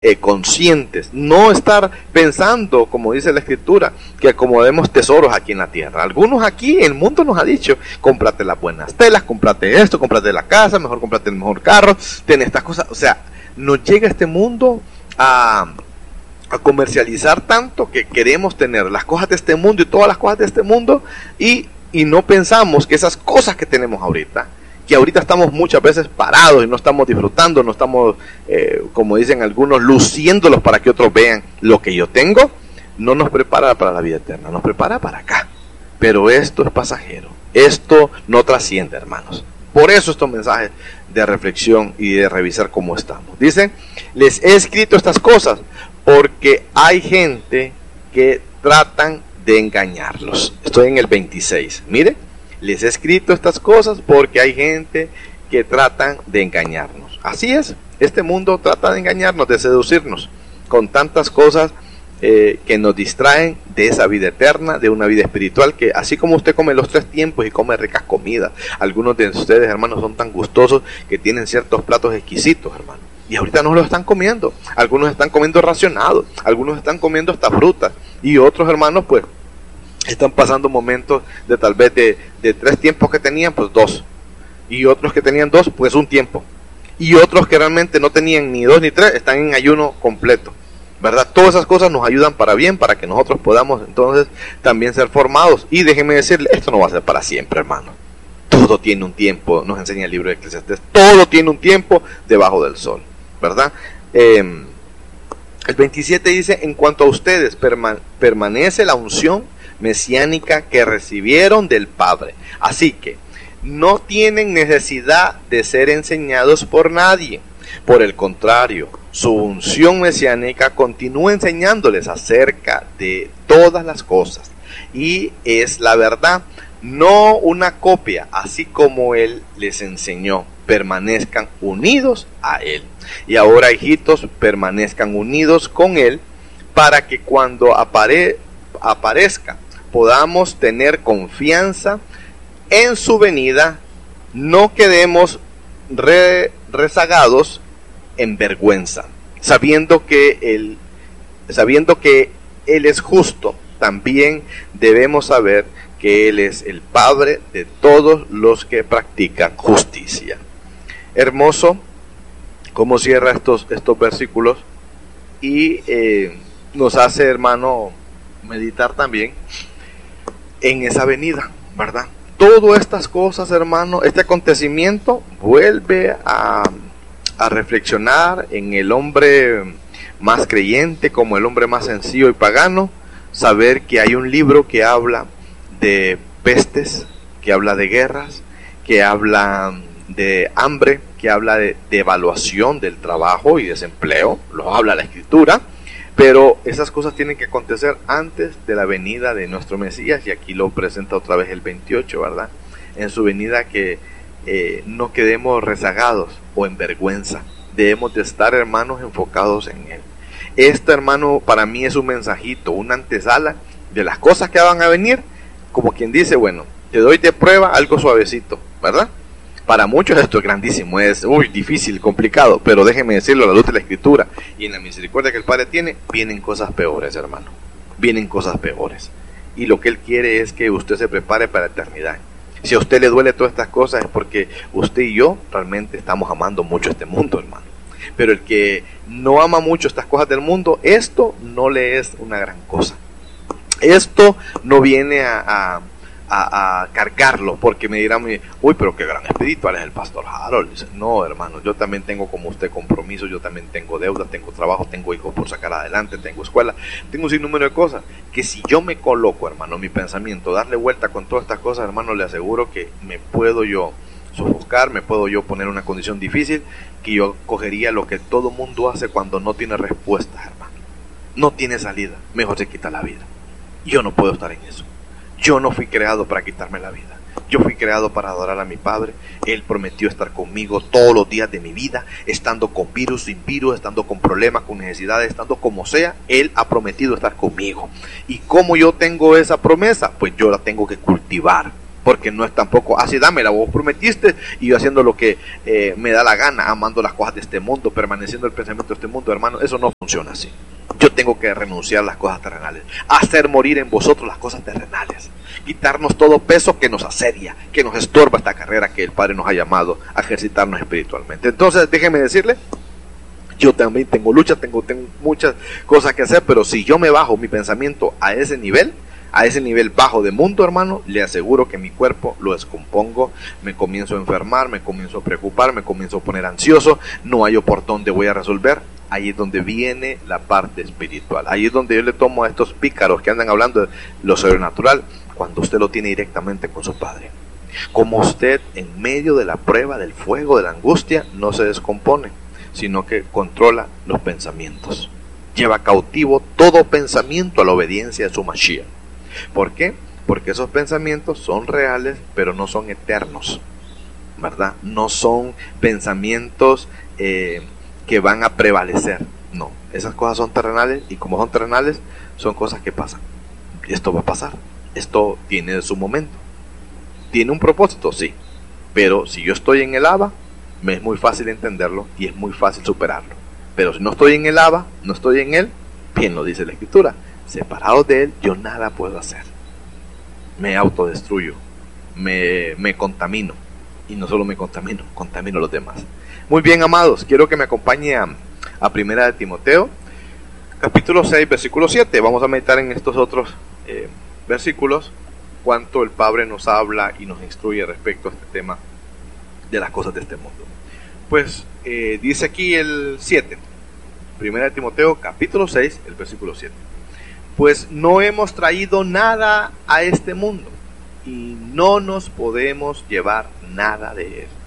conscientes, no estar pensando, como dice la Escritura, que acomodemos tesoros aquí en la tierra. Algunos aquí, el mundo nos ha dicho, cómprate las buenas telas, cómprate esto, cómprate la casa, mejor cómprate el mejor carro, ten estas cosas. O sea, nos llega este mundo a comercializar tanto que queremos tener las cosas de este mundo y todas las cosas de este mundo, y no pensamos que esas cosas que tenemos ahorita, que ahorita estamos muchas veces parados y no estamos disfrutando, no estamos, como dicen algunos, luciéndolos para que otros vean lo que yo tengo, no nos prepara para la vida eterna, nos prepara para acá. Pero esto es pasajero, esto no trasciende, hermanos. Por eso estos mensajes de reflexión y de revisar cómo estamos. Dicen, les he escrito estas cosas porque hay gente que tratan de engañarlos. Estoy en el 26, mire. Les he escrito estas cosas porque hay gente que tratan de engañarnos. Así es, este mundo trata de engañarnos, de seducirnos con tantas cosas que nos distraen de esa vida eterna, de una vida espiritual, que así como usted come los 3 tiempos y come ricas comidas, algunos de ustedes, hermanos, son tan gustosos que tienen ciertos platos exquisitos, hermanos, y ahorita no los están comiendo. Algunos están comiendo racionados, algunos están comiendo hasta frutas, y otros, hermanos, pues están pasando momentos de tal vez de 3 tiempos que tenían, pues 2. Y otros que tenían 2, pues 1 tiempo. Y otros que realmente no tenían ni 2 ni 3, están en ayuno completo. ¿Verdad? Todas esas cosas nos ayudan para bien, para que nosotros podamos entonces también ser formados. Y déjeme decirle, esto no va a ser para siempre, hermano. Todo tiene un tiempo, nos enseña el libro de Eclesiastés. Todo tiene un tiempo debajo del sol. ¿Verdad? El 27 dice, en cuanto a ustedes, permanece la unción mesiánica que recibieron del Padre. Así que no tienen necesidad de ser enseñados por nadie. Por el contrario, su unción mesiánica continúa enseñándoles acerca de todas las cosas. Y es la verdad, no una copia, así como Él les enseñó. Permanezcan unidos a Él. Y ahora, hijitos, permanezcan unidos con Él, para que cuando aparezca podamos tener confianza en su venida, no quedemos rezagados en vergüenza, sabiendo que Él es justo. También debemos saber que Él es el Padre de todos los que practican justicia. Hermoso cómo cierra estos versículos, y nos hace, hermano, meditar también en esa venida, ¿verdad? Todas estas cosas, hermano, este acontecimiento vuelve a reflexionar en el hombre más creyente como el hombre más sencillo y pagano, saber que hay un libro que habla de pestes, que habla de guerras, que habla de hambre, que habla de devaluación del trabajo y desempleo, lo habla la Escritura. Pero esas cosas tienen que acontecer antes de la venida de nuestro Mesías, y aquí lo presenta otra vez el 28, ¿verdad? En su venida, que no quedemos rezagados o en vergüenza. Debemos de estar, hermanos, enfocados en Él. Esto, hermano, para mí es un mensajito, una antesala de las cosas que van a venir, como quien dice, bueno, te doy de prueba algo suavecito, ¿verdad? Para muchos esto es grandísimo, es difícil, complicado, pero déjenme decirlo, a la luz de la Escritura y en la misericordia que el Padre tiene, vienen cosas peores, hermano. Vienen cosas peores. Y lo que Él quiere es que usted se prepare para la eternidad. Si a usted le duele todas estas cosas es porque usted y yo realmente estamos amando mucho este mundo, hermano. Pero el que no ama mucho estas cosas del mundo, esto no le es una gran cosa. Esto no viene a cargarlo, porque me dirán, pero qué gran espiritual es el pastor Harold. Dice, no, hermano, yo también tengo como usted compromiso, yo también tengo deudas, tengo trabajo, tengo hijos por sacar adelante, tengo escuela, tengo un sinnúmero de cosas, que si yo me coloco, hermano, mi pensamiento, darle vuelta con todas estas cosas, hermano, le aseguro que me puedo yo sofocar, me puedo yo poner en una condición difícil, que yo cogería lo que todo mundo hace cuando no tiene respuestas, hermano. No tiene salida, mejor se quita la vida. Yo no puedo estar en eso. Yo no fui creado para quitarme la vida. Yo fui creado para adorar a mi Padre. Él prometió estar conmigo todos los días de mi vida, estando con virus, sin virus, estando con problemas, con necesidades, estando como sea. Él ha prometido estar conmigo. ¿Y cómo yo tengo esa promesa? Pues yo la tengo que cultivar. Porque no es tampoco, así dámela, vos prometiste y yo haciendo lo que me da la gana, amando las cosas de este mundo, permaneciendo el pensamiento de este mundo, hermano, eso no funciona así. Yo tengo que renunciar a las cosas terrenales, hacer morir en vosotros las cosas terrenales, quitarnos todo peso que nos asedia, que nos estorba esta carrera que el Padre nos ha llamado a ejercitarnos espiritualmente. Entonces, déjeme decirle, yo también tengo lucha, tengo muchas cosas que hacer, pero si yo me bajo mi pensamiento a ese nivel bajo de mundo, hermano, le aseguro que mi cuerpo lo descompongo, me comienzo a enfermar, me comienzo a preocupar, me comienzo a poner ansioso, no hay por dónde voy a resolver. Ahí es donde viene la parte espiritual, ahí es donde yo le tomo a estos pícaros que andan hablando de lo sobrenatural, cuando usted lo tiene directamente con su Padre. Como usted en medio de la prueba, del fuego, de la angustia, no se descompone, sino que controla los pensamientos, lleva cautivo todo pensamiento a la obediencia de su Mashiach. ¿Por qué? Porque esos pensamientos son reales, pero no son eternos, ¿verdad? No son pensamientos que van a prevalecer. No, esas cosas son terrenales, y como son terrenales, son cosas que pasan. Esto va a pasar, esto tiene su momento. ¿Tiene un propósito? Sí. Pero si yo estoy en el Abba, me es muy fácil entenderlo y es muy fácil superarlo. Pero si no estoy en el Abba, no estoy en Él, bien lo dice la Escritura, separados de Él, yo nada puedo hacer. Me autodestruyo, me contamino. Y no solo me contamino, contamino a los demás. Muy bien, amados, quiero que me acompañe a Primera de Timoteo, capítulo 6, versículo 7. Vamos a meditar en estos otros versículos, cuánto el Padre nos habla y nos instruye respecto a este tema de las cosas de este mundo. Pues dice aquí el 7, Primera de Timoteo, capítulo 6, el versículo 7. Pues no hemos traído nada a este mundo y no nos podemos llevar nada de él.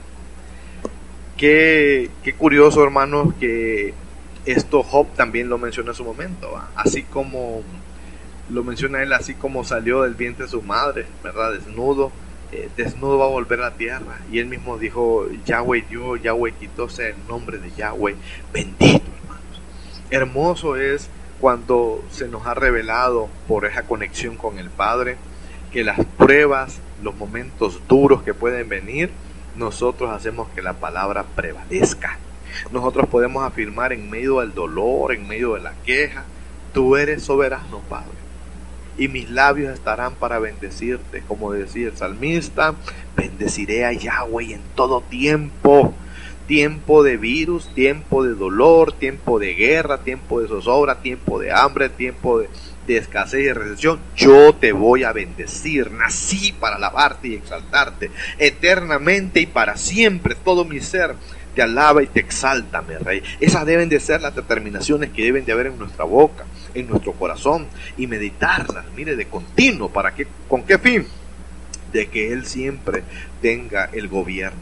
Qué curioso, hermanos, que esto Job también lo menciona en su momento, ¿va? Así como lo menciona él, así como salió del vientre de su madre, ¿verdad? Desnudo va a volver a la tierra. Y él mismo dijo, Yahweh dio, Yahweh quitó, sea el nombre de Yahweh bendito, hermanos. Hermoso es cuando se nos ha revelado por esa conexión con el Padre, que las pruebas, los momentos duros que pueden venir, nosotros hacemos que la palabra prevalezca. Nosotros podemos afirmar en medio del dolor, en medio de la queja, tú eres soberano, Padre, y mis labios estarán para bendecirte. Como decía el salmista, bendeciré a Yahweh en todo tiempo. Tiempo de virus, tiempo de dolor, tiempo de guerra, tiempo de zozobra, tiempo de hambre, tiempo de escasez y de recesión, yo te voy a bendecir. Nací para alabarte y exaltarte eternamente y para siempre. Todo mi ser te alaba y te exalta, mi Rey. Esas deben de ser las determinaciones que deben de haber en nuestra boca, en nuestro corazón, y meditarlas, mire, de continuo. ¿Para qué? ¿Con qué fin? De que Él siempre tenga el gobierno.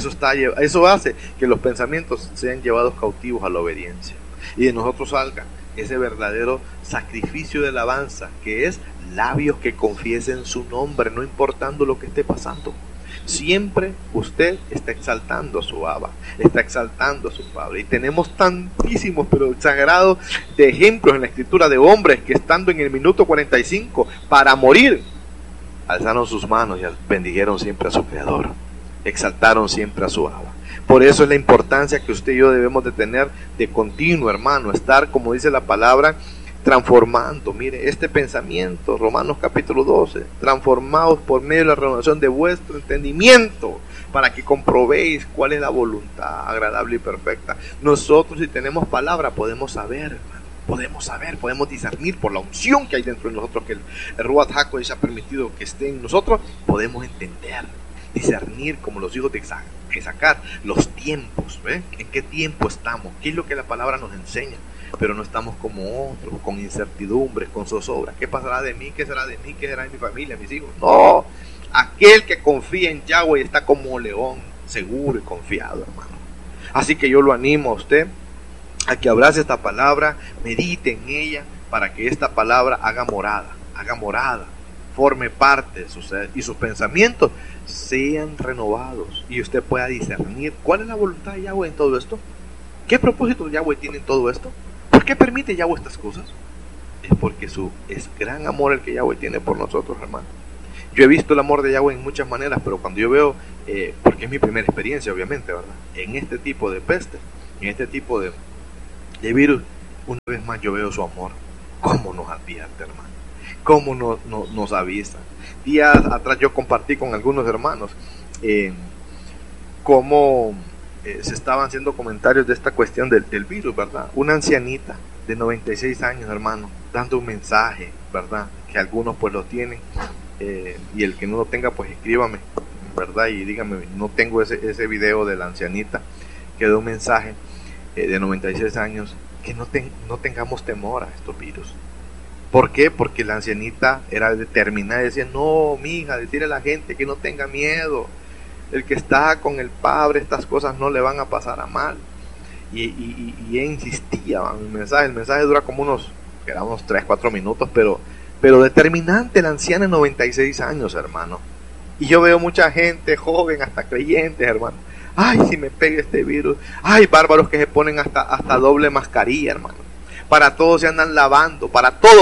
Eso hace que los pensamientos sean llevados cautivos a la obediencia, y de nosotros salga ese verdadero sacrificio de alabanza, que es labios que confiesen su nombre, no importando lo que esté pasando. Siempre usted está exaltando a su Abba, está exaltando a su Padre. Y tenemos tantísimos, pero exagerados, de ejemplos en la Escritura de hombres que, estando en el minuto 45 para morir, alzaron sus manos y bendijeron siempre a su Creador, exaltaron siempre a su Abba. Por eso es la importancia que usted y yo debemos de tener de continuo, hermano, estar, como dice la palabra, transformando, mire, este pensamiento, Romanos capítulo 12, transformados por medio de la renovación de vuestro entendimiento, para que comprobéis cuál es la voluntad agradable y perfecta. Nosotros, si tenemos palabra, podemos saber, hermano, podemos discernir por la unción que hay dentro de nosotros, que el Ruach HaKodesh ha permitido que esté en nosotros, podemos entender, discernir como los hijos de sacar los tiempos, ¿ve? ¿En qué tiempo estamos? ¿Qué es lo que la palabra nos enseña? Pero no estamos como otros, con incertidumbres, con zozobra. ¿Qué pasará de mí? ¿Qué será de mí? ¿Qué será de mi familia, mis hijos? No, aquel que confía en Yahweh está como león, seguro y confiado, hermano. Así que yo lo animo a usted a que abrace esta palabra, medite en ella, para que esta palabra haga morada, forme parte de su ser, y sus pensamientos sean renovados, y usted pueda discernir cuál es la voluntad de Yahweh en todo esto. ¿Qué propósito Yahweh tiene en todo esto? ¿Por qué permite Yahweh estas cosas? Es porque es gran amor el que Yahweh tiene por nosotros, hermano. Yo he visto el amor de Yahweh en muchas maneras, pero cuando yo veo, porque es mi primera experiencia, obviamente, ¿verdad? En este tipo de pestes, en este tipo de virus, una vez más yo veo su amor. ¿Cómo nos advierte, hermano? ¿Cómo nos avisa? Días atrás yo compartí con algunos hermanos cómo se estaban haciendo comentarios de esta cuestión del virus, ¿verdad? Una ancianita de 96 años, hermano, dando un mensaje, ¿verdad? Que algunos pues lo tienen, y el que no lo tenga pues escríbame, ¿verdad? Y dígame, no tengo ese video de la ancianita que da un mensaje de 96 años, que no tengamos temor a estos virus. ¿Por qué? Porque la ancianita era determinada y decía, no, mija, decirle a la gente que no tenga miedo, el que está con el Padre, estas cosas no le van a pasar a mal. Y ella insistía en el mensaje dura como unos 3-4 minutos, pero determinante, la anciana de 96 años, hermano. Y yo veo mucha gente joven, hasta creyentes, hermano. Ay, si me pega este virus. Ay, bárbaros que se ponen hasta doble mascarilla, hermano. Para todos se andan lavando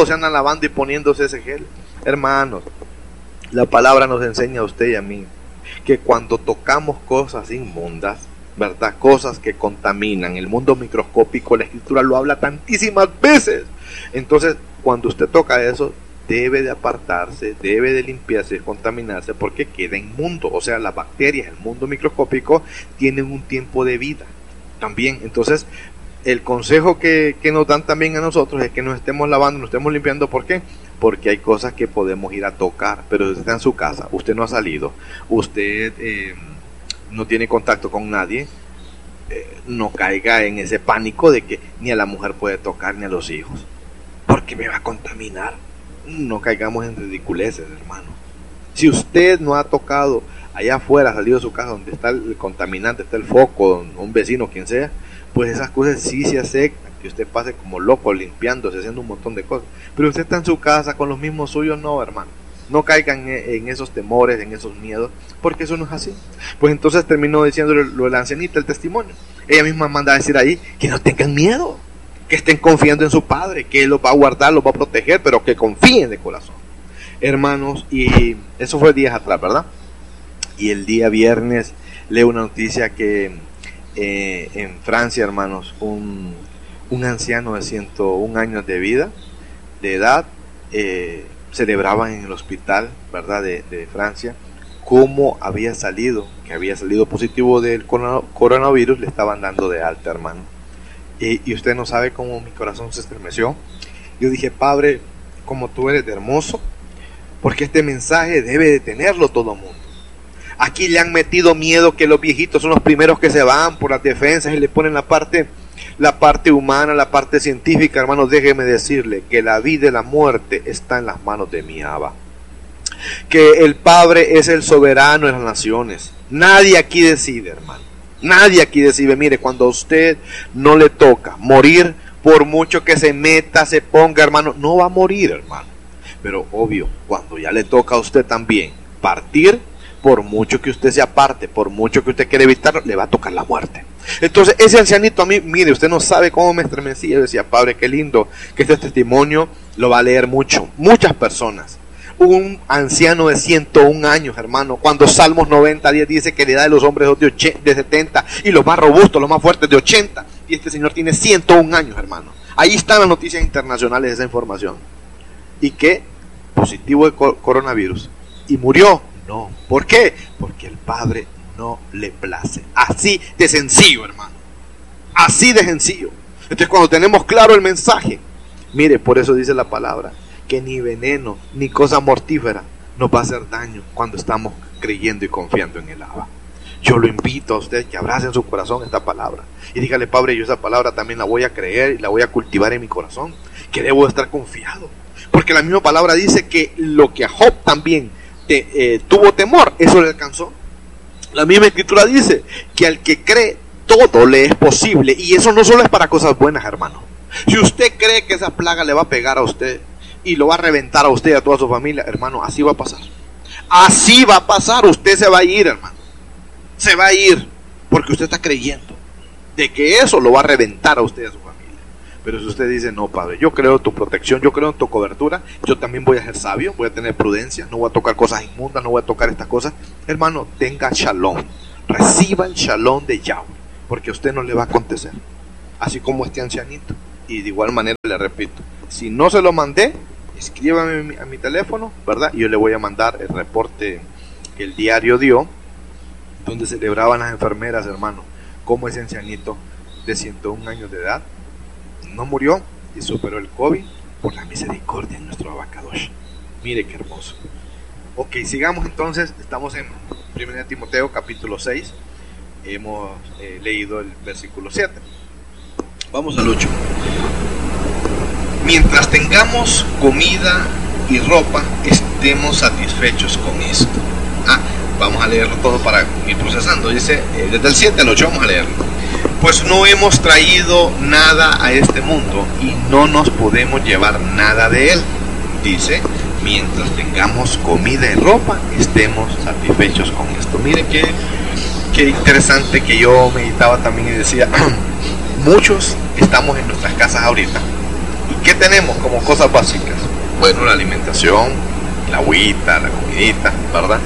y poniéndose ese gel. Hermanos, la palabra nos enseña a usted y a mí que cuando tocamos cosas inmundas, ¿verdad? Cosas que contaminan el mundo microscópico, la Escritura lo habla tantísimas veces. Entonces, cuando usted toca eso, debe de apartarse, debe de limpiarse, de contaminarse, porque queda inmundo. O sea, las bacterias, el mundo microscópico, tienen un tiempo de vida también. Entonces, el consejo que nos dan también a nosotros es que nos estemos lavando, nos estemos limpiando. ¿Por qué? Porque hay cosas que podemos ir a tocar, pero usted está en su casa, usted no ha salido, usted no tiene contacto con nadie, no caiga en ese pánico de que ni a la mujer puede tocar ni a los hijos, porque me va a contaminar. No caigamos en ridiculeces, hermano. Si usted no ha tocado allá afuera, ha salido de su casa donde está el contaminante, está el foco, un vecino, quien sea, pues esas cosas sí se aceptan, que usted pase como loco limpiándose, haciendo un montón de cosas. Pero usted está en su casa con los mismos suyos, no, hermano. No caigan en esos temores, en esos miedos, porque eso no es así. Pues entonces terminó diciéndole lo de la ancianita, el testimonio. Ella misma manda a decir ahí que no tengan miedo, que estén confiando en su Padre, que Él los va a guardar, los va a proteger, pero que confíen de corazón. Hermanos, y eso fue días atrás, ¿verdad? Y el día viernes leo una noticia que en Francia, hermanos, un anciano de 101 años de edad, celebraban en el hospital, ¿verdad?, de Francia, cómo había salido positivo del coronavirus, le estaban dando de alta, hermano. Y usted no sabe cómo mi corazón se estremeció. Yo dije, Padre, como tú eres hermoso, porque este mensaje debe de tenerlo todo el mundo. Aquí le han metido miedo que los viejitos son los primeros que se van por las defensas y le ponen la parte humana, la parte científica. Hermanos, déjeme decirle que la vida y la muerte está en las manos de mi Abba, que el Padre es el soberano de las naciones. Nadie aquí decide, hermano. Nadie aquí decide. Mire, cuando a usted no le toca morir, por mucho que se meta, se ponga, hermano, no va a morir, hermano. Pero obvio, cuando ya le toca a usted también partir, por mucho que usted se aparte, por mucho que usted quiera evitarlo, le va a tocar la muerte. Entonces ese ancianito a mí, mire, usted no sabe cómo me estremecía. Yo decía, Padre, qué lindo que este testimonio lo va a leer muchas personas. Un anciano de 101 años, hermano, cuando Salmos 90:10 dice que la edad de los hombres es de 70 y los más robustos, los más fuertes de 80, y este señor tiene 101 años, hermano. Ahí están las noticias internacionales de esa información. Y que positivo de coronavirus y murió. No, ¿por qué? Porque el Padre no le place. Así de sencillo, hermano. Así de sencillo. Entonces, cuando tenemos claro el mensaje, mire, por eso dice la palabra, que ni veneno, ni cosa mortífera nos va a hacer daño cuando estamos creyendo y confiando en el Abba. Yo lo invito a usted que abrace en su corazón esta palabra. Y dígale, Padre, yo esa palabra también la voy a creer y la voy a cultivar en mi corazón. Que debo estar confiado. Porque la misma palabra dice que lo que a Job también tuvo temor, eso le alcanzó. La misma Escritura dice que al que cree todo le es posible, y eso no solo es para cosas buenas, hermano. Si usted cree que esa plaga le va a pegar a usted y lo va a reventar a usted y a toda su familia, hermano, así va a pasar. Así va a pasar. Usted se va a ir, hermano. Se va a ir porque usted está creyendo de que eso lo va a reventar a usted y a su familia. Pero si usted dice, no, Padre, yo creo en tu protección, yo creo en tu cobertura, yo también voy a ser sabio, voy a tener prudencia, no voy a tocar cosas inmundas, no voy a tocar estas cosas. Hermano, tenga shalom, reciba el shalom de Yahweh, porque a usted no le va a acontecer. Así como este ancianito. Y de igual manera le repito, si no se lo mandé, escríbame a mi teléfono, ¿verdad? Y yo le voy a mandar el reporte que el diario dio, donde celebraban las enfermeras, hermano, cómo ese ancianito de 101 años de edad no murió y superó el COVID por la misericordia de nuestro Abacadosh. Mire qué hermoso. Ok, sigamos entonces. Estamos en 1 Timoteo capítulo 6. Hemos leído el versículo 7. Vamos al 8. Mientras tengamos comida y ropa, estemos satisfechos con esto. Vamos a leerlo todo para ir procesando. Dice, desde el 7 al 8 vamos a leerlo. Pues no hemos traído nada a este mundo y no nos podemos llevar nada de él. Dice, mientras tengamos comida y ropa, estemos satisfechos con esto. Mire qué interesante, que yo meditaba también y decía, muchos estamos en nuestras casas ahorita. ¿Y qué tenemos como cosas básicas? Bueno, la alimentación, la agüita, la comidita, ¿verdad?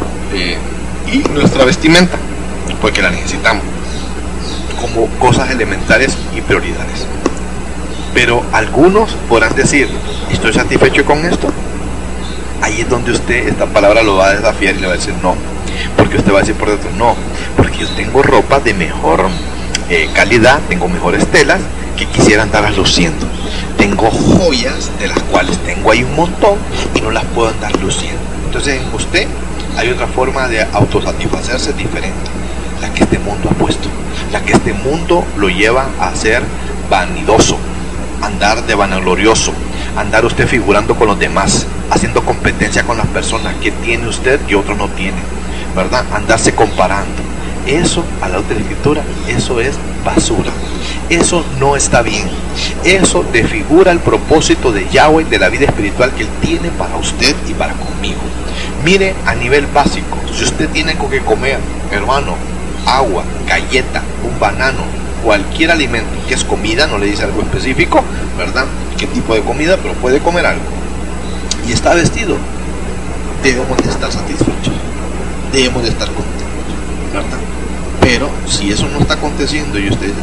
Y nuestra vestimenta, porque la necesitamos como cosas elementales y prioridades. Pero algunos podrán decir, ¿estoy satisfecho con esto? Ahí es donde usted esta palabra lo va a desafiar y le va a decir no, porque usted va a decir por dentro, no, porque yo tengo ropa de mejor calidad, tengo mejores telas que quisiera andar luciendo, tengo joyas de las cuales tengo ahí un montón y no las puedo andar luciendo. Entonces en usted hay otra forma de autosatisfacerse diferente, la que este mundo ha puesto, la que este mundo lo lleva a ser vanidoso, andar de vanaglorioso, andar usted figurando con los demás, haciendo competencia con las personas que tiene usted y otros no tienen, ¿verdad? Andarse comparando. Eso, a la otra escritura, eso es basura. Eso no está bien. Eso desfigura el propósito de Yahweh, de la vida espiritual que Él tiene para usted y para conmigo. Mire, a nivel básico, si usted tiene que comer, hermano, agua, galleta, un banano, cualquier alimento que es comida, no le dice algo específico, ¿verdad? ¿Qué tipo de comida? Pero puede comer algo. Y está vestido. Debemos de estar satisfechos. Debemos de estar contentos, ¿verdad? Pero si eso no está aconteciendo y usted dice,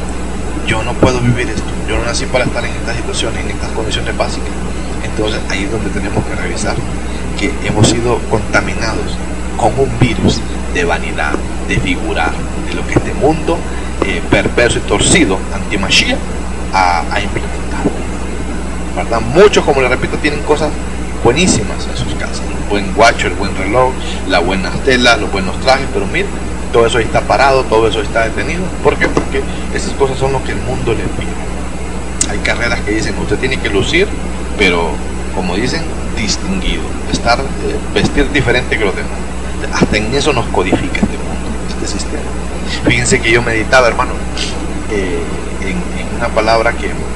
yo no puedo vivir esto, yo no nací para estar en estas situaciones, en estas condiciones básicas, entonces ahí es donde tenemos que revisar que hemos sido contaminados con un virus de vanidad, de figurar, de lo que este mundo perverso y torcido, anti-Mashiach, ha implementado, ¿verdad? Muchos, como le repito, tienen cosas buenísimas en sus casas, el buen guacho, el buen reloj, las buenas telas, los buenos trajes, pero mire, todo eso está parado, todo eso está detenido. ¿Por qué? Porque esas cosas son lo que el mundo le pide. Hay carreras que dicen, usted tiene que lucir, pero como dicen, distinguido, vestir diferente que los demás. Hasta en eso nos codifica este mundo, este sistema. Fíjense que yo meditaba, hermano, en una palabra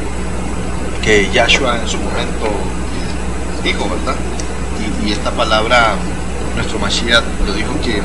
que Yahshua en su momento dijo, ¿verdad? Y esta palabra, nuestro Mashiach lo dijo, que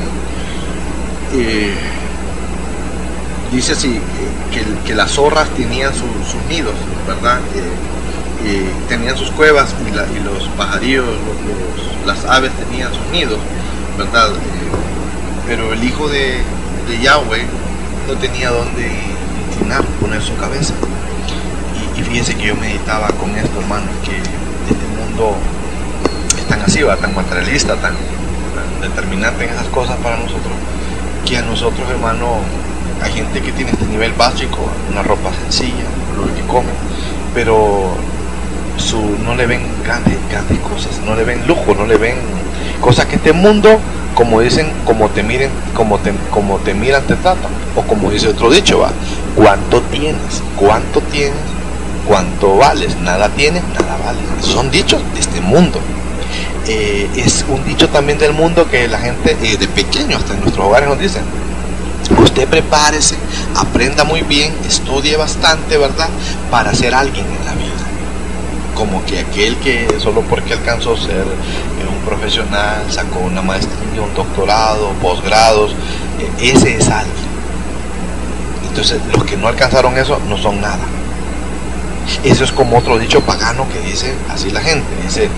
dice así, que las zorras tenían sus nidos, ¿verdad? Tenían sus cuevas y los pajarillos, las aves tenían sus nidos, ¿verdad? Pero el hijo de Yahweh no tenía dónde inclinar, poner su cabeza. Y fíjense que yo meditaba con esto, hermano, que este mundo es tan así, tan materialista, tan determinante en esas cosas para nosotros, que a nosotros, hermano, hay gente que tiene este nivel básico, una ropa sencilla, lo que come, pero no le ven grandes cosas, no le ven lujo, no le ven cosas que este mundo, como dicen, como te miran te tratan, o como dice otro dicho, va, ¿cuánto tienes? ¿Cuánto vales? Nada tienes, nada vales. Esos son dichos de este mundo. Es un dicho también del mundo que la gente de pequeño, hasta en nuestros hogares, nos dicen: usted prepárese, aprenda muy bien, estudie bastante, ¿verdad?, para ser alguien en la vida. Como que aquel que solo porque alcanzó a ser un profesional, sacó una maestría, un doctorado, posgrados, ese es alguien. Entonces los que no alcanzaron eso no son nada. Eso es como otro dicho pagano que dice así la gente, dice,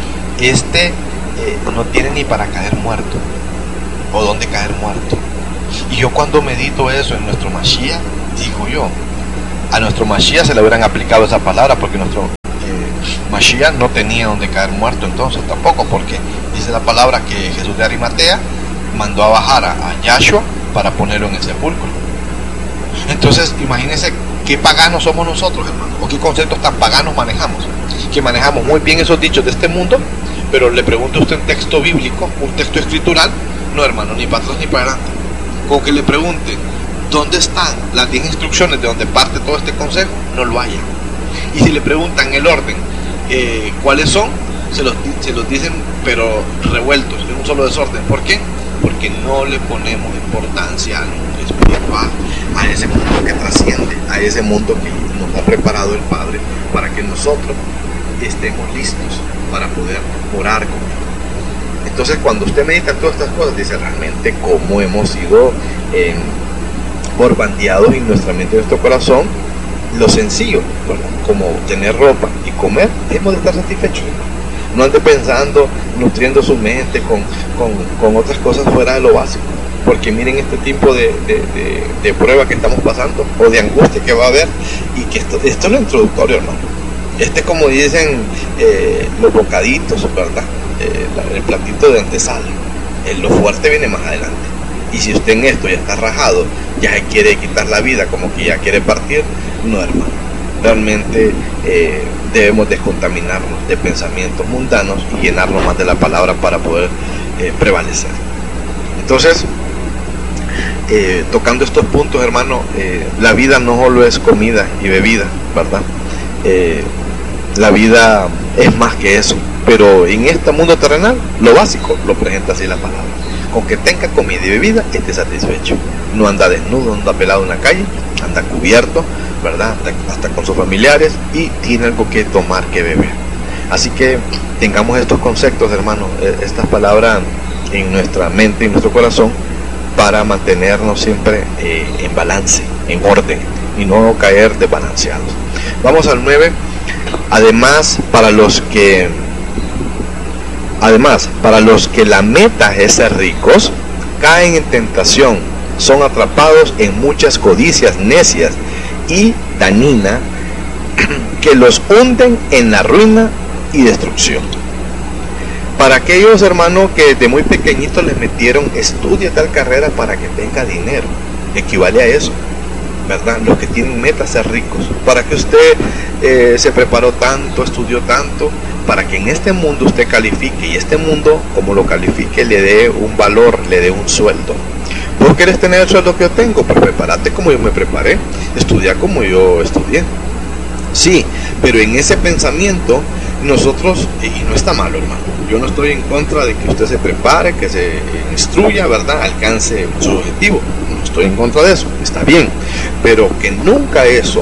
no tiene ni para caer muerto, o dónde caer muerto. Y yo cuando medito eso en nuestro Mashiach, digo yo, a nuestro Mashiach se le hubieran aplicado esa palabra, porque nuestro Mashiach no tenía donde caer muerto entonces tampoco, porque dice la palabra que Jesús de Arimatea mandó a bajar a Yahshua para ponerlo en el sepulcro. Entonces imagínense qué paganos somos nosotros, hermano, o qué conceptos tan paganos manejamos, que manejamos muy bien esos dichos de este mundo, pero le pregunto a usted un texto bíblico, un texto escritural, no, hermano, ni para atrás ni para adelante. Con que le pregunte dónde están las 10 instrucciones de donde parte todo este consejo, no lo haya. Y si le preguntan el orden, cuáles son, se los dicen pero revueltos, en un solo desorden. ¿Por qué? Porque no le ponemos importancia al mundo espiritual, a ese mundo que trasciende, a ese mundo que nos ha preparado el Padre para que nosotros estemos listos para poder morar con Él. Entonces, cuando usted medita todas estas cosas, dice realmente cómo hemos sido borbandeados en nuestra mente y nuestro corazón. Lo sencillo, ¿verdad? Como tener ropa y comer, hemos de estar satisfechos. No ande pensando, nutriendo su mente con otras cosas fuera de lo básico. Porque miren este tipo de prueba que estamos pasando, o de angustia que va a haber, y que esto es lo introductorio, hermano. Como dicen los bocaditos, ¿verdad? El platito de antesala. Lo fuerte viene más adelante. Y si usted en esto ya está rajado, ya se quiere quitar la vida, como que ya quiere partir, no, hermano. Realmente debemos descontaminarnos de pensamientos mundanos y llenarnos más de la palabra para poder prevalecer. Entonces, tocando estos puntos, hermano, la vida no solo es comida y bebida, ¿verdad? La vida es más que eso, pero en este mundo terrenal, lo básico lo presenta así la palabra. Con que tenga comida y bebida, esté satisfecho. No anda desnudo, no anda pelado en la calle, anda cubierto, ¿verdad? Hasta con sus familiares, y tiene algo que tomar, que beber. Así que tengamos estos conceptos, hermano, estas palabras en nuestra mente y en nuestro corazón, para mantenernos siempre en balance, en orden, y no caer desbalanceados. Vamos al 9. Además, para los que la meta es ser ricos, caen en tentación, son atrapados en muchas codicias necias y dañinas que los hunden en la ruina y destrucción. Para aquellos, hermanos, que desde muy pequeñitos les metieron estudia tal carrera para que tenga dinero, equivale a eso, ¿verdad? Los que tienen meta ser ricos. Para que usted se preparó tanto, estudió tanto, para que en este mundo usted califique, y este mundo, como lo califique, le dé un valor, le dé un sueldo. ¿Vos querés tener el sueldo que yo tengo? Pues prepárate como yo me preparé, estudia como yo estudié. Sí, pero en ese pensamiento nosotros, y no está malo, hermano, yo no estoy en contra de que usted se prepare, que se instruya, ¿verdad? Alcance su objetivo, no estoy en contra de eso, está bien, pero que nunca eso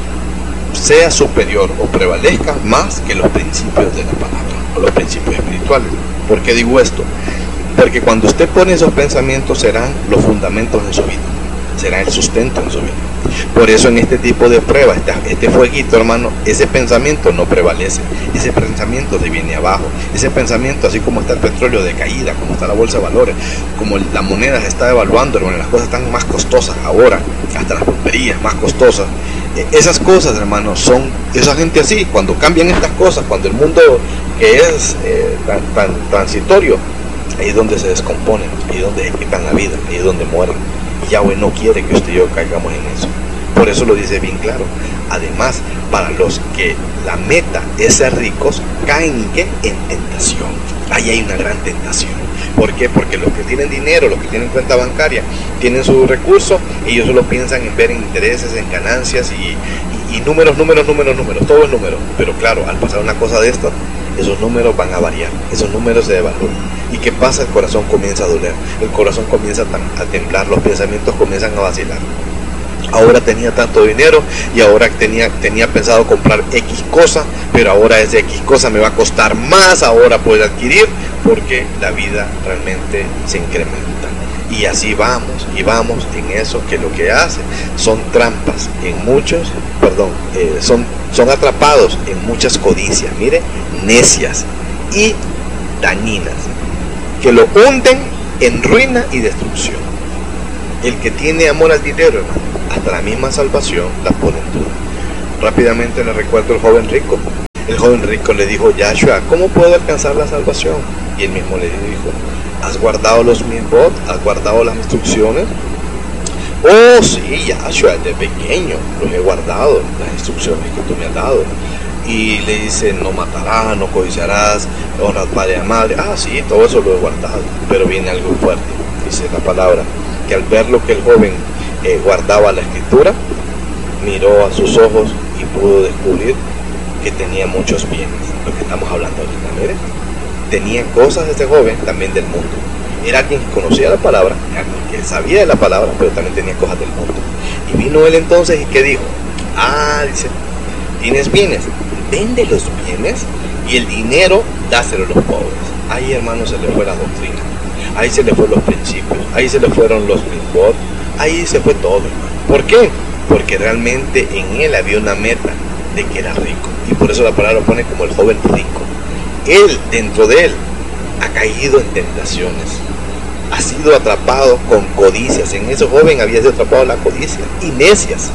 sea superior o prevalezca más que los principios de la palabra o los principios espirituales. ¿Por qué digo esto? Porque cuando usted pone esos pensamientos, serán los fundamentos de su vida, será el sustento de su vida. Por eso en este tipo de pruebas, este fueguito, hermano, ese pensamiento no prevalece, ese pensamiento se viene abajo, ese pensamiento, así como está el petróleo de caída, como está la bolsa de valores, como la moneda se está devaluando, hermano, las cosas están más costosas ahora, hasta las pulperías más costosas. Esas cosas, hermano, son esa gente así. Cuando cambian estas cosas, cuando el mundo que es tan transitorio, ahí es donde se descomponen, ahí es donde se quitan la vida, ahí es donde mueren. Y Yahweh no quiere que usted y yo caigamos en eso. Por eso lo dice bien claro. Además, para los que la meta es ser ricos, caen en tentación. Ahí hay una gran tentación. ¿Por qué? Porque los que tienen dinero, los que tienen cuenta bancaria, tienen sus recursos, ellos solo piensan en ver en intereses, en ganancias y números, todo es número. Pero claro, al pasar una cosa de estas, esos números van a variar, esos números se devalúan. ¿Y qué pasa? El corazón comienza a doler, el corazón comienza a temblar, los pensamientos comienzan a vacilar. Ahora tenía tanto dinero y ahora tenía pensado comprar X cosa, pero ahora esa X cosa me va a costar más ahora poder adquirir, porque la vida realmente se incrementa. Y así vamos y vamos en eso, que lo que hace son trampas en muchos, son atrapados en muchas codicias, mire, necias y dañinas, que lo hunden en ruina y destrucción. El que tiene amor al dinero, hermano, hasta la misma salvación la pone en duda. Rápidamente le recuerdo el joven rico. El joven rico le dijo: Yahshua, ¿cómo puedo alcanzar la salvación? Y él mismo le dijo: ¿has guardado los mitzvot? ¿Has guardado las instrucciones? Oh, sí, Yahshua, desde pequeño los he guardado, las instrucciones que tú me has dado. Y le dice: no matarás, no codiciarás, honra al padre y a madre. Ah, sí, todo eso lo he guardado. Pero viene algo fuerte, dice la palabra, que al ver lo que el joven guardaba la escritura, miró a sus ojos y pudo descubrir que tenía muchos bienes. Lo que estamos hablando ahorita, mire, tenía cosas este joven también del mundo. Era alguien que conocía la palabra, alguien que sabía de la palabra, pero también tenía cosas del mundo. Y vino él entonces y ¿qué dijo? Ah, dice: tienes bienes, vende los bienes y el dinero dáselo a los pobres. Ahí, hermano, se le fue la doctrina, ahí se le fueron los principios, ahí se le fueron los mitzvot, ahí se fue todo, hermano. ¿Por qué? Porque realmente en él había una meta de que era rico, y por eso la palabra lo pone como el joven rico. Él, dentro de él, ha caído en tentaciones, ha sido atrapado con codicias. En ese joven había sido atrapado la codicia y necias,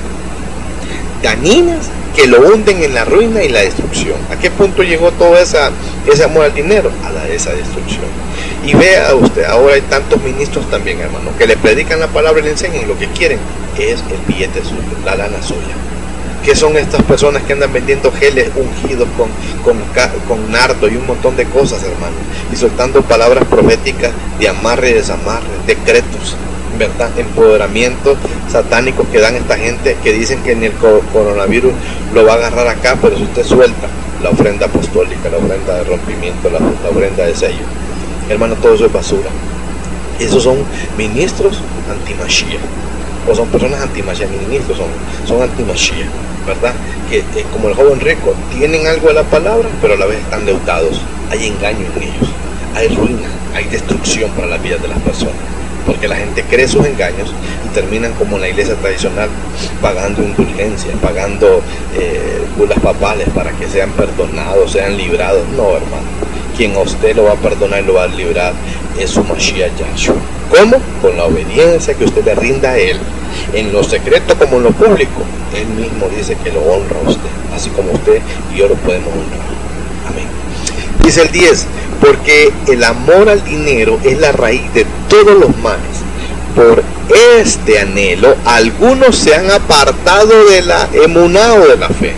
dañinas, que lo hunden en la ruina y la destrucción. ¿A qué punto llegó todo ese amor al dinero? A esa destrucción. Y vea usted, ahora hay tantos ministros también, hermano, que le predican la palabra y le enseñan, y lo que quieren es el billete suyo, la lana suya. ¿Qué son estas personas que andan vendiendo geles ungidos con nardo y un montón de cosas, hermano? Y soltando palabras proféticas de amarre y desamarre, decretos, ¿verdad? Empoderamientos satánicos que dan esta gente, que dicen que en el coronavirus lo va a agarrar acá, pero si usted suelta la ofrenda apostólica, la ofrenda de rompimiento, la ofrenda de sello, hermano, todo eso es basura. Esos son ministros anti-Mashiach, o son personas anti-Mashiach, ministros son anti-Mashiach, ¿verdad? Que como el joven rico, tienen algo de la palabra, pero a la vez están endeudados. Hay engaño en ellos, hay ruina, hay destrucción para la vida de las personas, porque la gente cree sus engaños y terminan como en la iglesia tradicional, pagando indulgencias, pagando bulas papales para que sean perdonados, sean librados. No, hermano, quien a usted lo va a perdonar y lo va a librar es su Mashiach Yahshua. ¿Cómo? Con la obediencia que usted le rinda a él, en lo secreto como en lo público. Él mismo dice que lo honra a usted, así como usted y yo lo podemos honrar. Amén. Dice el 10: porque el amor al dinero es la raíz de todos los males. Por este anhelo algunos se han apartado de la emuná o de la fe,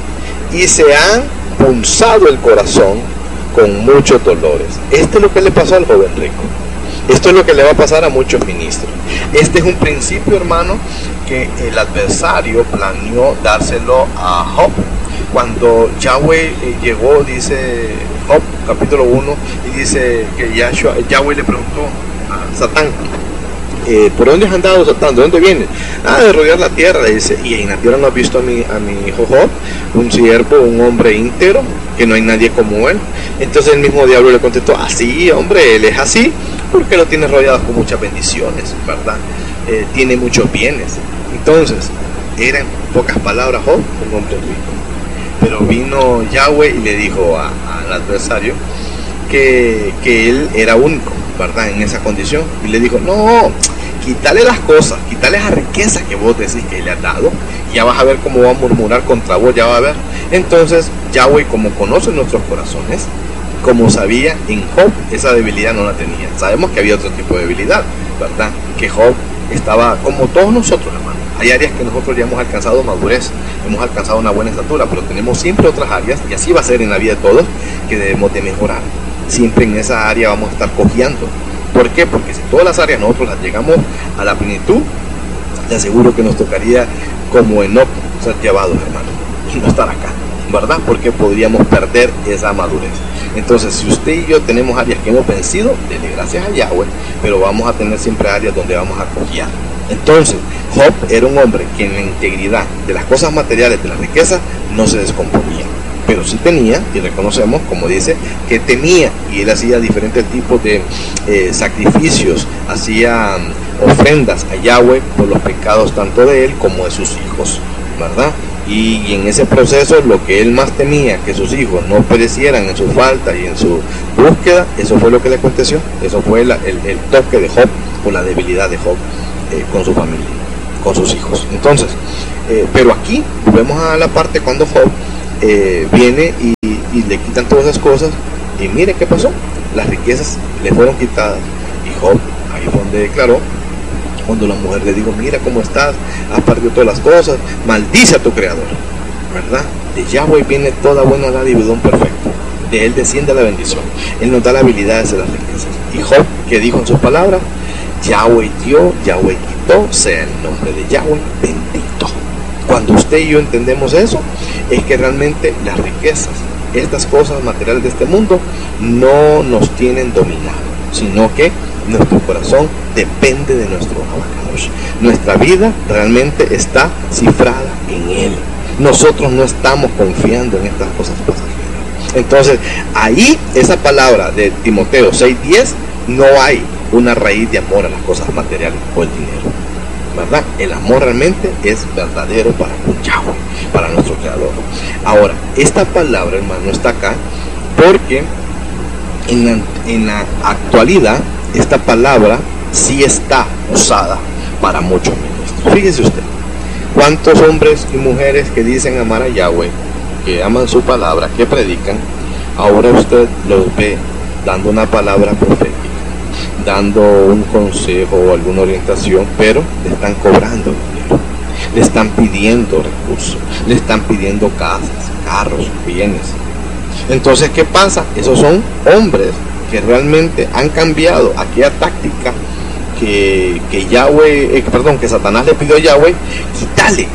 y se han punzado el corazón con muchos dolores. Esto es lo que le pasó al joven rico. Esto es lo que le va a pasar a muchos ministros. Este es un principio, hermano, que el adversario planeó dárselo a Job. Cuando Yahweh llegó, dice Job capítulo 1, y dice que Yahweh le preguntó a Satán: ¿por dónde has andado, Satán? ¿De dónde vienes? De rodear la tierra, le dice. Y en la tierra no has visto a mi hijo Job, un siervo, un hombre íntegro, que no hay nadie como él. Entonces el mismo diablo le contestó: así, hombre, él es así porque lo tiene rodeado con muchas bendiciones, ¿verdad? Tiene muchos bienes. Entonces, era en pocas palabras Job un hombre rico. Pero vino Yahweh y le dijo al adversario que él era único, ¿verdad? En esa condición. Y le dijo: no, quítale las cosas, quítale esa riqueza que vos decís que le has dado, y ya vas a ver cómo va a murmurar contra vos, ya va a ver. Entonces Yahweh, como conoce nuestros corazones, como sabía en Job, esa debilidad no la tenía. Sabemos que había otro tipo de debilidad, ¿verdad? Que Job estaba como todos nosotros, hermano. Hay áreas que nosotros ya hemos alcanzado madurez, hemos alcanzado una buena estatura, pero tenemos siempre otras áreas, y así va a ser en la vida de todos, que debemos de mejorar. Siempre en esa área vamos a estar cojeando. ¿Por qué? Porque si todas las áreas nosotros las llegamos a la plenitud, te aseguro que nos tocaría, como Enoc, ser llevados, hermano, y no estar acá, ¿verdad? Porque podríamos perder esa madurez. Entonces, si usted y yo tenemos áreas que hemos vencido, dele gracias a Yahweh, pero vamos a tener siempre áreas donde vamos a cojear. Entonces, Job era un hombre que en la integridad de las cosas materiales, de la riqueza, no se descomponía. pero sí tenía, y reconocemos, como dice, que temía, y él hacía diferentes tipos de sacrificios, hacía ofrendas a Yahweh por los pecados tanto de él como de sus hijos, ¿verdad? Y en ese proceso lo que él más temía, que sus hijos no perecieran en su falta y en su búsqueda, eso fue lo que le aconteció. Eso fue el toque de Job, o la debilidad de Job con su familia, con sus hijos. Entonces, pero aquí volvemos a la parte cuando Job viene y le quitan todas esas cosas, y mire qué pasó, las riquezas le fueron quitadas, y Job ahí fue donde declaró, cuando la mujer le dijo, mira cómo estás, has perdido todas las cosas, maldice a tu creador, ¿verdad? De Yahweh viene toda buena dádiva y don perfecto, de él desciende la bendición, él nos da la habilidad de hacer las riquezas. Y Job, que dijo en sus palabras, Yahweh dio, Yahweh quitó, sea el nombre de Yahweh bendito. Cuando usted y yo entendemos eso, es que realmente las riquezas, estas cosas materiales de este mundo, no nos tienen dominado, sino que nuestro corazón depende de nuestro Abacadosh. Nuestra vida realmente está cifrada en él. Nosotros no estamos confiando en estas cosas pasajeras. Entonces, ahí esa palabra de Timoteo 6:10, no hay una raíz de amor a las cosas materiales o el dinero, ¿verdad? El amor realmente es verdadero para Yahweh, para nuestro Creador. Ahora, esta palabra, hermano, está acá porque en la actualidad esta palabra sí está usada para muchos ministros. Fíjese usted, cuántos hombres y mujeres que dicen amar a Yahweh, que aman su palabra, que predican, ahora usted los ve dando una palabra profética, dando un consejo o alguna orientación, pero le están cobrando dinero, le están pidiendo recursos, le están pidiendo casas, carros, bienes. Entonces, ¿qué pasa? Esos son hombres que realmente han cambiado aquella táctica que que Satanás le pidió a Yahweh, quítale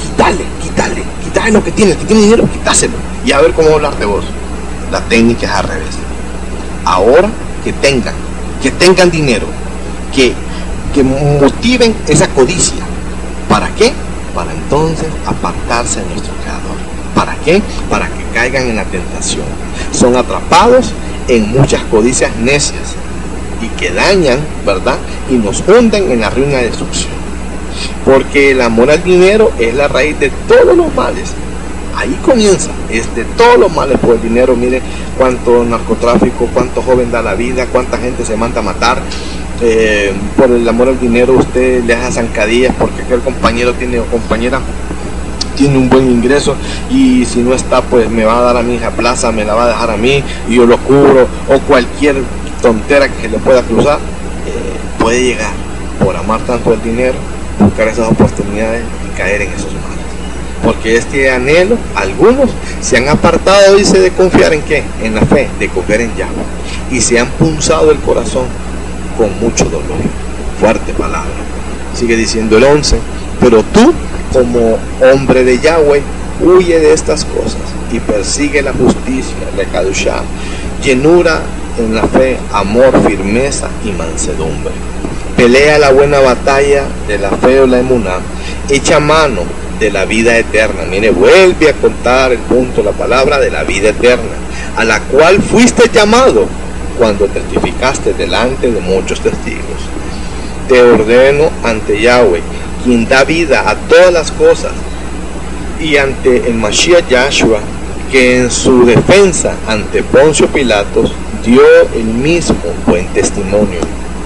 lo que tiene dinero, quításelo, y a ver cómo hablar de vos. La técnica es al revés. Ahora que tengan dinero, que motiven esa codicia. ¿Para qué? Para entonces apartarse de nuestro Creador. ¿Para qué? Para que caigan en la tentación. Son atrapados en muchas codicias necias y que dañan, ¿verdad? Y nos hunden en la ruina y destrucción. Porque el amor al dinero es la raíz de todos los males. Ahí comienza, es de todos los males por el dinero. Mire cuánto narcotráfico, cuánto joven da la vida, cuánta gente se manda a matar. Por el amor al dinero usted le hace zancadillas porque aquel compañero tiene o compañera tiene un buen ingreso, y si no está, pues me va a dar a mi hija plaza, me la va a dejar a mí y yo lo cubro, o cualquier tontera que se le pueda cruzar. Puede llegar, por amar tanto el dinero, buscar esas oportunidades y caer en esos males. Porque este anhelo, algunos se han apartado, dice, de confiar en qué, en la fe, de confiar en Yahweh, y se han punzado el corazón con mucho dolor. Fuerte palabra. Sigue diciendo el 11, pero tú, como hombre de Yahweh, huye de estas cosas y persigue la justicia, la kadushá, llenura en la fe, amor, firmeza y mansedumbre. Pelea la buena batalla de la fe o la emuná, echa mano de la vida eterna. Mire, vuelve a contar el punto, la palabra de la vida eterna, a la cual fuiste llamado cuando testificaste delante de muchos testigos. Te ordeno ante Yahweh, quien da vida a todas las cosas, y ante el Mashiach Yahshua, que en su defensa ante Poncio Pilatos dio el mismo buen testimonio,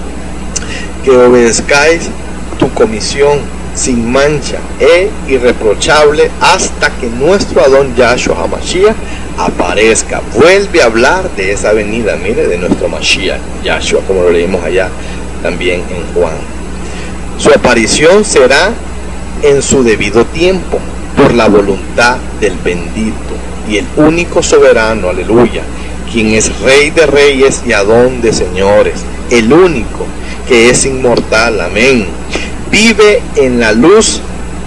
que obedezcáis tu comisión sin mancha e irreprochable hasta que nuestro Adón Yahshua HaMashiach aparezca. Vuelve a hablar de esa venida, mire, de nuestro Mashiach Yahshua, como lo leímos allá también en Juan. Su aparición será en su debido tiempo, por la voluntad del bendito y el único soberano, aleluya, quien es Rey de reyes y Adón de señores, el único que es inmortal, amén. Vive en la luz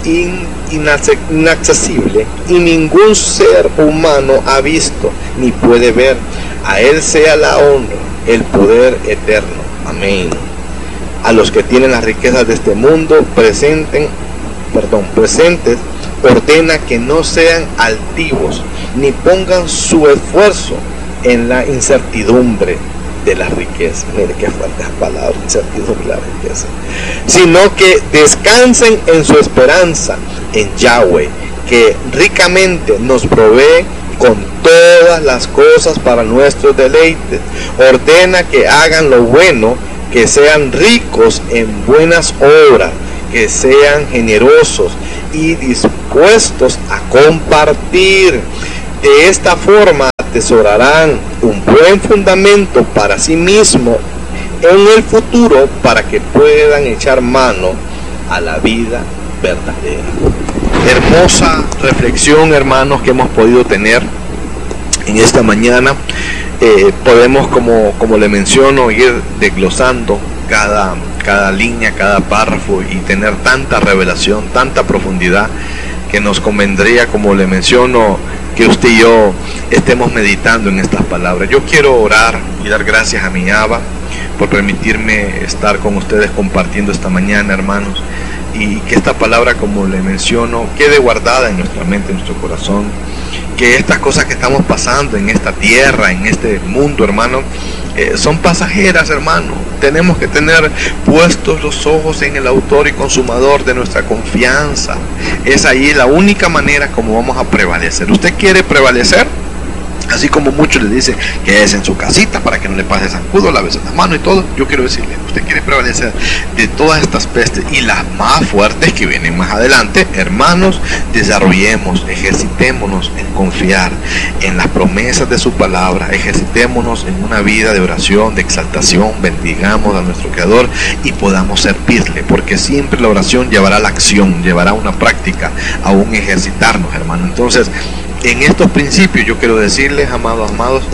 inaccesible, y ningún ser humano ha visto ni puede ver. A él sea la honra, el poder eterno, amén. A los que tienen las riquezas de este mundo presentes, Ordena que no sean altivos, ni pongan su esfuerzo en la incertidumbre de la riqueza. Mire qué fuertes palabras, incertidumbre de la riqueza. Sino que descansen en su esperanza en Yahweh, que ricamente nos provee con todas las cosas para nuestros deleites. Ordena que hagan lo bueno, que sean ricos en buenas obras, que sean generosos y dispuestos a compartir. De esta forma atesorarán un buen fundamento para sí mismos en el futuro, para que puedan echar mano a la vida verdadera. Hermosa reflexión, hermanos, que hemos podido tener en esta mañana. Podemos, como le menciono, ir desglosando cada línea, cada párrafo, y tener tanta revelación, tanta profundidad, que nos convendría, como le menciono, que usted y yo estemos meditando en estas palabras. Yo quiero orar y dar gracias a mi Abba por permitirme estar con ustedes compartiendo esta mañana, hermanos, y que esta palabra, como le menciono, quede guardada en nuestra mente, en nuestro corazón. Que estas cosas que estamos pasando en esta tierra, en este mundo, hermano, son pasajeras, hermano. Tenemos que tener puestos los ojos en el autor y consumador de nuestra confianza. Es ahí la única manera como vamos a prevalecer. ¿Usted quiere prevalecer? Así como muchos le dicen que es en su casita para que no le pase zancudo, lávese las manos y todo. Yo quiero decirle, usted quiere prevalecer de todas estas pestes y las más fuertes que vienen más adelante, hermanos, desarrollemos, ejercitémonos en confiar en las promesas de su palabra, ejercitémonos en una vida de oración, de exaltación, bendigamos a nuestro Creador y podamos servirle, porque siempre la oración llevará a la acción, llevará a una práctica, a un ejercitarnos, hermano. Entonces, en estos principios yo quiero decirles, amados,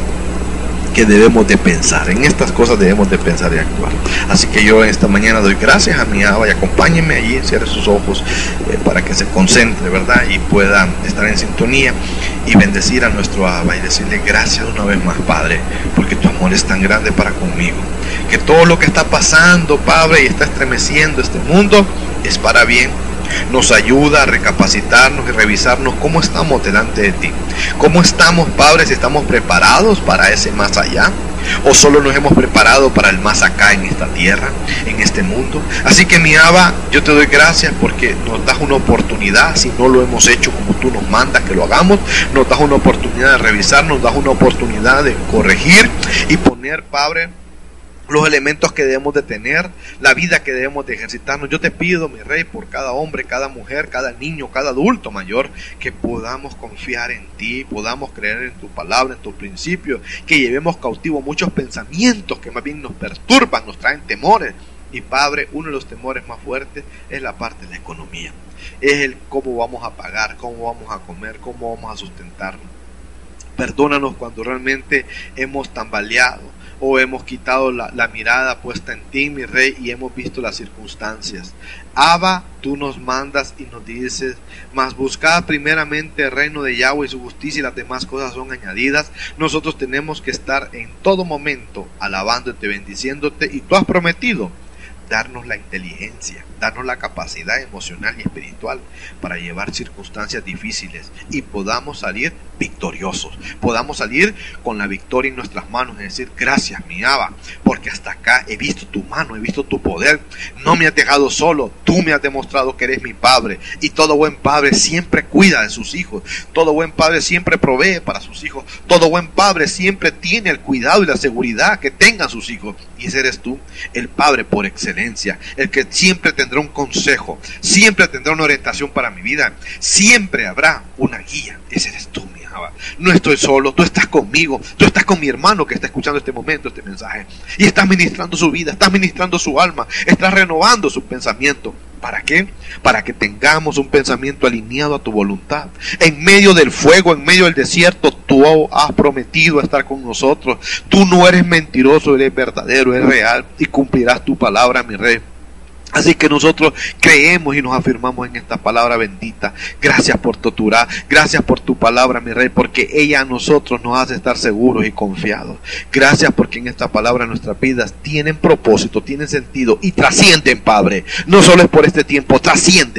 que debemos de pensar, en estas cosas debemos de pensar y actuar. Así que yo esta mañana doy gracias a mi Abba, y acompáñenme allí, cierre sus ojos para que se concentre, ¿verdad? Y pueda estar en sintonía y bendecir a nuestro Abba y decirle gracias una vez más, Padre, porque tu amor es tan grande para conmigo, que todo lo que está pasando, Padre, y está estremeciendo este mundo es para bien. Nos ayuda a recapacitarnos y revisarnos cómo estamos delante de ti. ¿Cómo estamos, Padre? Si estamos preparados para ese más allá, o solo nos hemos preparado para el más acá en esta tierra, en este mundo. Así que mi Abba, yo te doy gracias porque nos das una oportunidad. Si no lo hemos hecho como tú nos mandas que lo hagamos, nos das una oportunidad de revisar, nos das una oportunidad de corregir y poner, Padre, los elementos que debemos de tener, la vida que debemos de ejercitarnos. Yo te pido, mi Rey, por cada hombre, cada mujer, cada niño, cada adulto mayor, que podamos confiar en ti, podamos creer en tu palabra, en tus principios, que llevemos cautivo muchos pensamientos que más bien nos perturban, nos traen temores. Y Padre, uno de los temores más fuertes es la parte de la economía. Es el cómo vamos a pagar, cómo vamos a comer, cómo vamos a sustentarnos. Perdónanos cuando realmente hemos tambaleado o hemos quitado la mirada puesta en ti, mi Rey, y hemos visto las circunstancias. Abba, tú nos mandas y nos dices, mas buscad primeramente el reino de Yahweh y su justicia, y las demás cosas son añadidas. Nosotros tenemos que estar en todo momento alabándote, bendiciéndote, y tú has prometido darnos la inteligencia, darnos la capacidad emocional y espiritual para llevar circunstancias difíciles y podamos salir victoriosos, podamos salir con la victoria en nuestras manos, es decir, gracias, mi Abba, porque hasta acá he visto tu mano, he visto tu poder, no me has dejado solo, tú me has demostrado que eres mi Padre, y todo buen padre siempre cuida de sus hijos, todo buen padre siempre provee para sus hijos, todo buen padre siempre tiene el cuidado y la seguridad que tengan sus hijos, y ese eres tú, el Padre por excelencia, el que siempre tendrá un consejo, siempre tendrá una orientación para mi vida, siempre habrá una guía. Ese eres tú, mi Abba. No estoy solo, tú estás conmigo, tú estás con mi hermano que está escuchando este momento, este mensaje, y estás ministrando su vida, estás ministrando su alma, estás renovando su pensamiento. ¿Para qué? Para que tengamos un pensamiento alineado a tu voluntad. En medio del fuego, en medio del desierto, tú has prometido estar con nosotros. Tú no eres mentiroso, eres verdadero, eres real, y cumplirás tu palabra, mi Rey. Así que nosotros creemos y nos afirmamos en esta palabra bendita. Gracias por tu Torá, gracias por tu palabra, mi Rey, porque ella a nosotros nos hace estar seguros y confiados. Gracias porque en esta palabra nuestras vidas tienen propósito, tienen sentido y trascienden, Padre. No solo es por este tiempo, trascienden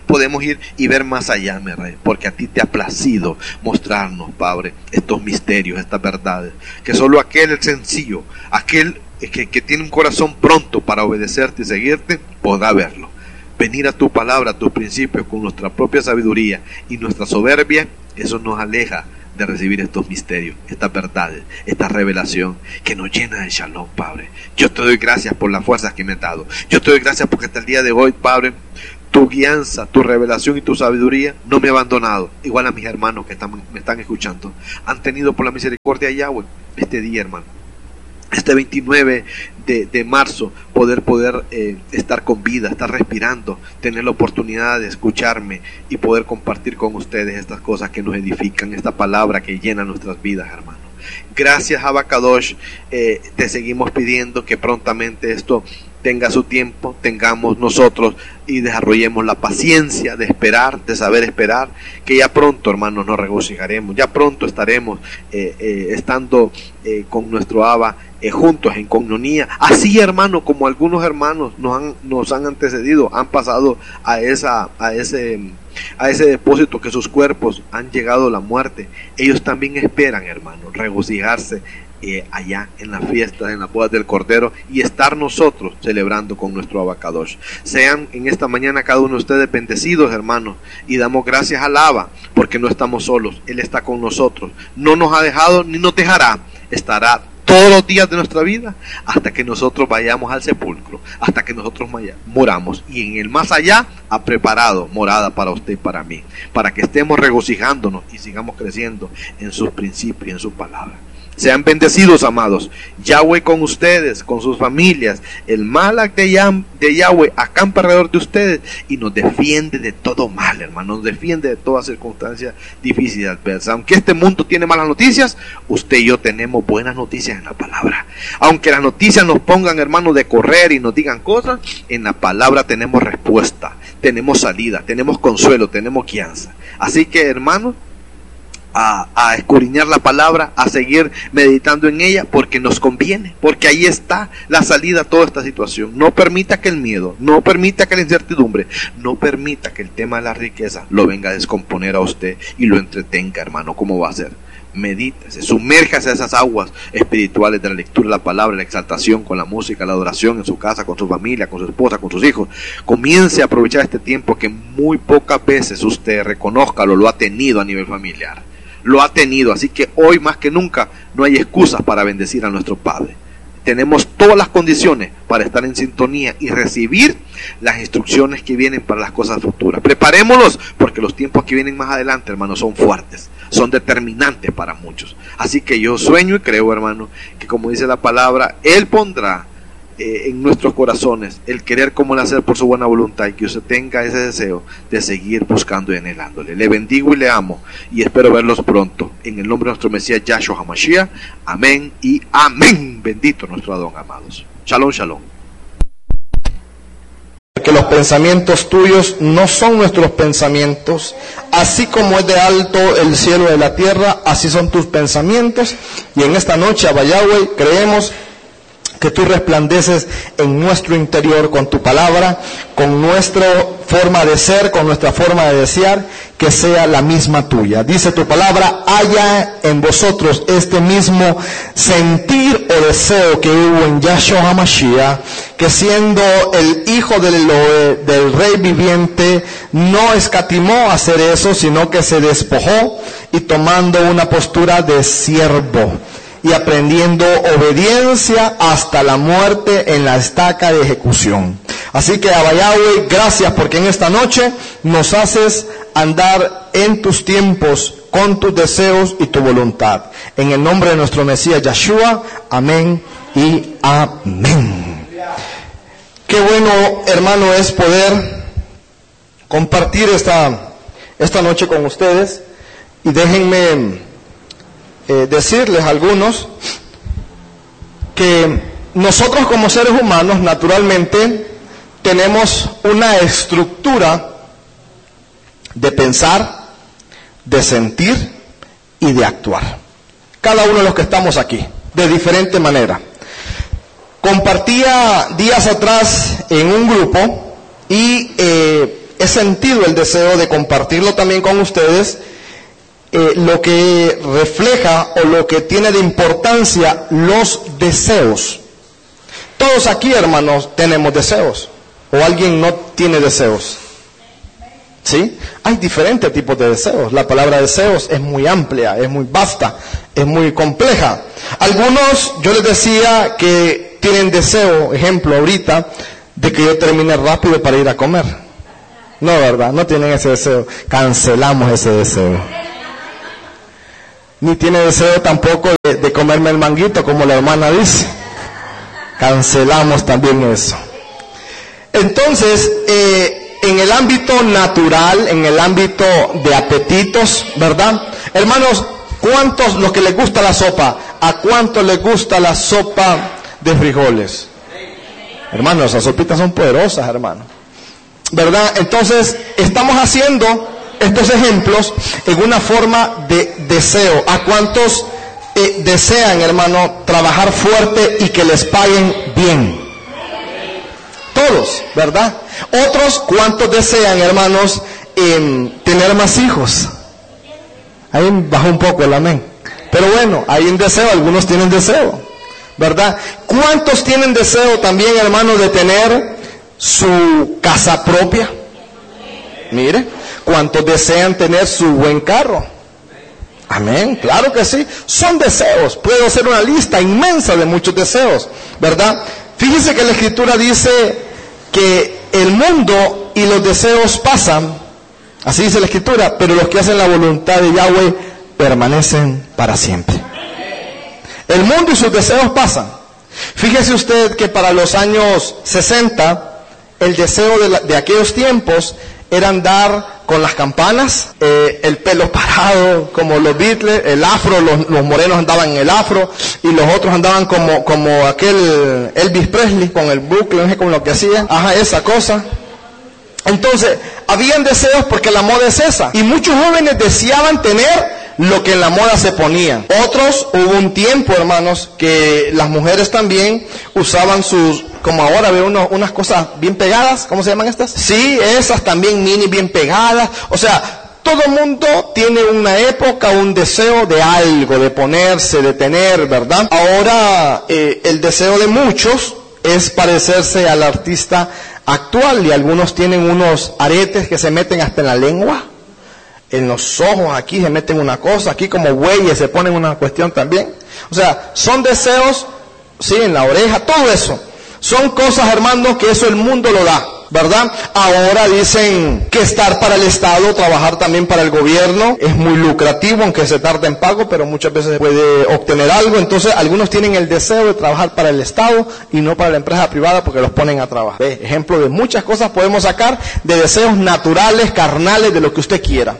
podemos ir y ver más allá, mi Rey, porque a ti te ha placido mostrarnos, Padre, estos misterios, estas verdades, que solo aquel sencillo, aquel que tiene un corazón pronto para obedecerte y seguirte, podrá verlo. Venir a tu palabra, a tus principios con nuestra propia sabiduría y nuestra soberbia, eso nos aleja de recibir estos misterios, estas verdades, esta revelación que nos llena de shalom, Padre. Yo te doy gracias por las fuerzas que me has dado. Yo te doy gracias porque hasta el día de hoy, Padre, tu guianza, tu revelación y tu sabiduría no me ha abandonado. Igual a mis hermanos que me están escuchando, han tenido por la misericordia de Yahweh este día, hermano. Este 29 de marzo, poder estar con vida, estar respirando, tener la oportunidad de escucharme y poder compartir con ustedes estas cosas que nos edifican, esta palabra que llena nuestras vidas, hermano. Gracias, Abba Kadosh, te seguimos pidiendo que prontamente esto tenga su tiempo, tengamos nosotros y desarrollemos la paciencia de esperar, de saber esperar, que ya pronto, hermanos, nos regocijaremos, ya pronto estaremos estando con nuestro Abba juntos en coinonía, así, hermano, como algunos hermanos nos han antecedido, han pasado a ese depósito que sus cuerpos han llegado a la muerte. Ellos también esperan, hermano, regocijarse allá en las fiestas, en las bodas del Cordero, y estar nosotros celebrando con nuestro Abba Kadosh. Sean en esta mañana cada uno de ustedes bendecidos, hermanos, y damos gracias al Abba porque no estamos solos. Él está con nosotros, no nos ha dejado ni nos dejará, estará todos los días de nuestra vida hasta que nosotros vayamos al sepulcro, hasta que nosotros muramos, y en el más allá ha preparado morada para usted y para mí, para que estemos regocijándonos y sigamos creciendo en sus principios y en su palabra. Sean bendecidos, amados. Yahweh con ustedes, con sus familias. El Malak de Yahweh acampa alrededor de ustedes y nos defiende de todo mal, hermano. Nos defiende de todas circunstancias difíciles y adversas. Aunque este mundo tiene malas noticias, usted y yo tenemos buenas noticias en la palabra. Aunque las noticias nos pongan, hermano, de correr y nos digan cosas, en la palabra tenemos respuesta, tenemos salida, tenemos consuelo, tenemos guianza. Así que, hermano, a escudriñar la palabra, a seguir meditando en ella, porque nos conviene, porque ahí está la salida a toda esta situación. No permita que el miedo, no permita que la incertidumbre, no permita que el tema de la riqueza lo venga a descomponer a usted y lo entretenga, hermano. ¿Cómo va a ser? Medítese, sumérjase a esas aguas espirituales de la lectura de la palabra, la exaltación con la música, la adoración en su casa, con su familia, con su esposa, con sus hijos. Comience a aprovechar este tiempo que muy pocas veces usted, reconózcalo, lo ha tenido a nivel familiar. Lo ha tenido, así que hoy más que nunca no hay excusas para bendecir a nuestro Padre. Tenemos todas las condiciones para estar en sintonía y recibir las instrucciones que vienen para las cosas futuras. Preparémonos, porque los tiempos que vienen más adelante, hermanos, son fuertes, son determinantes para muchos. Así que yo sueño y creo, hermano, que como dice la palabra, Él pondrá en nuestros corazones el querer como el hacer por su buena voluntad, y que usted tenga ese deseo de seguir buscando y anhelándole. Le bendigo y le amo y espero verlos pronto en el nombre de nuestro Mesías Yahshua HaMashiach. Amén y amén. Bendito nuestro Adón, amados. Shalom, shalom. Que los pensamientos tuyos no son nuestros pensamientos, así como es de alto el cielo de la tierra, así son tus pensamientos. Y en esta noche, Abba Yahweh, creemos que tú resplandeces en nuestro interior con tu palabra, con nuestra forma de ser, con nuestra forma de desear, que sea la misma tuya. Dice tu palabra, haya en vosotros este mismo sentir o deseo que hubo en Yahshua HaMashiach, que siendo el hijo del rey viviente, no escatimó hacer eso, sino que se despojó y tomando una postura de siervo y aprendiendo obediencia hasta la muerte en la estaca de ejecución. Así que, Abba Yahweh, gracias porque en esta noche nos haces andar en tus tiempos, con tus deseos y tu voluntad. En el nombre de nuestro Mesías Yahshua, amén y amén. Qué bueno, hermano, es poder compartir esta noche con ustedes, y déjenme decirles a algunos que nosotros como seres humanos naturalmente tenemos una estructura de pensar, de sentir y de actuar. Cada uno de los que estamos aquí, de diferente manera. Compartía días atrás en un grupo y he sentido el deseo de compartirlo también con ustedes, lo que refleja o lo que tiene de importancia los deseos. Todos aquí, hermanos, tenemos deseos. ¿O alguien no tiene deseos? ¿Sí? Hay diferentes tipos de deseos. La palabra deseos es muy amplia, es muy vasta, es muy compleja. Algunos, yo les decía que tienen deseo, ejemplo, ahorita, de que yo termine rápido para ir a comer. No, ¿verdad? No tienen ese deseo. Cancelamos ese deseo. Ni tiene deseo tampoco de comerme el manguito, como la hermana dice. Cancelamos también eso. Entonces, en el ámbito natural, en el ámbito de apetitos, ¿verdad? Hermanos, ¿cuántos, los que les gusta la sopa, a cuántos les gusta la sopa de frijoles? Hermanos, esas sopitas son poderosas, hermano, ¿verdad? Entonces, estamos haciendo estos ejemplos en una forma de deseo. ¿A cuántos desean, hermano, trabajar fuerte y que les paguen bien? Todos, ¿verdad? Otros, ¿cuántos desean, hermanos, tener más hijos? Ahí bajó un poco el amén. Pero bueno, hay un deseo, algunos tienen deseo, ¿verdad? ¿Cuántos tienen deseo también, hermanos, de tener su casa propia? Mire, ¿cuántos desean tener su buen carro? Amén, claro que sí. Son deseos. Puedo hacer una lista inmensa de muchos deseos, ¿verdad? Fíjense que la Escritura dice que el mundo y los deseos pasan, así dice la Escritura, pero los que hacen la voluntad de Yahweh permanecen para siempre. El mundo y sus deseos pasan. Fíjese usted que para los años 60, el deseo de aquellos tiempos era andar con las campanas, el pelo parado como los Beatles, el afro, los morenos andaban en el afro y los otros andaban como aquel Elvis Presley con el bucle, no sé con lo que hacía, esa cosa. Entonces, habían deseos porque la moda es esa, y muchos jóvenes deseaban tener lo que en la moda se ponía. Otros, hubo un tiempo, hermanos, que las mujeres también usaban sus, como ahora veo unas cosas bien pegadas, ¿cómo se llaman estas? Sí, esas también mini bien pegadas. O sea, todo mundo tiene una época, un deseo de algo, de ponerse, de tener, ¿verdad? Ahora, el deseo de muchos es parecerse al artista actual, y algunos tienen unos aretes que se meten hasta en la lengua. En los ojos aquí se meten una cosa, aquí como bueyes se ponen una cuestión también. O sea, son deseos, sí, en la oreja, todo eso. Son cosas, hermanos, que eso el mundo lo da, ¿verdad? Ahora dicen que estar para el Estado, trabajar también para el gobierno, es muy lucrativo, aunque se tarde en pago, pero muchas veces se puede obtener algo. Entonces, algunos tienen el deseo de trabajar para el Estado y no para la empresa privada porque los ponen a trabajar. ¿Ve? Ejemplo de muchas cosas podemos sacar de deseos naturales, carnales, de lo que usted quiera.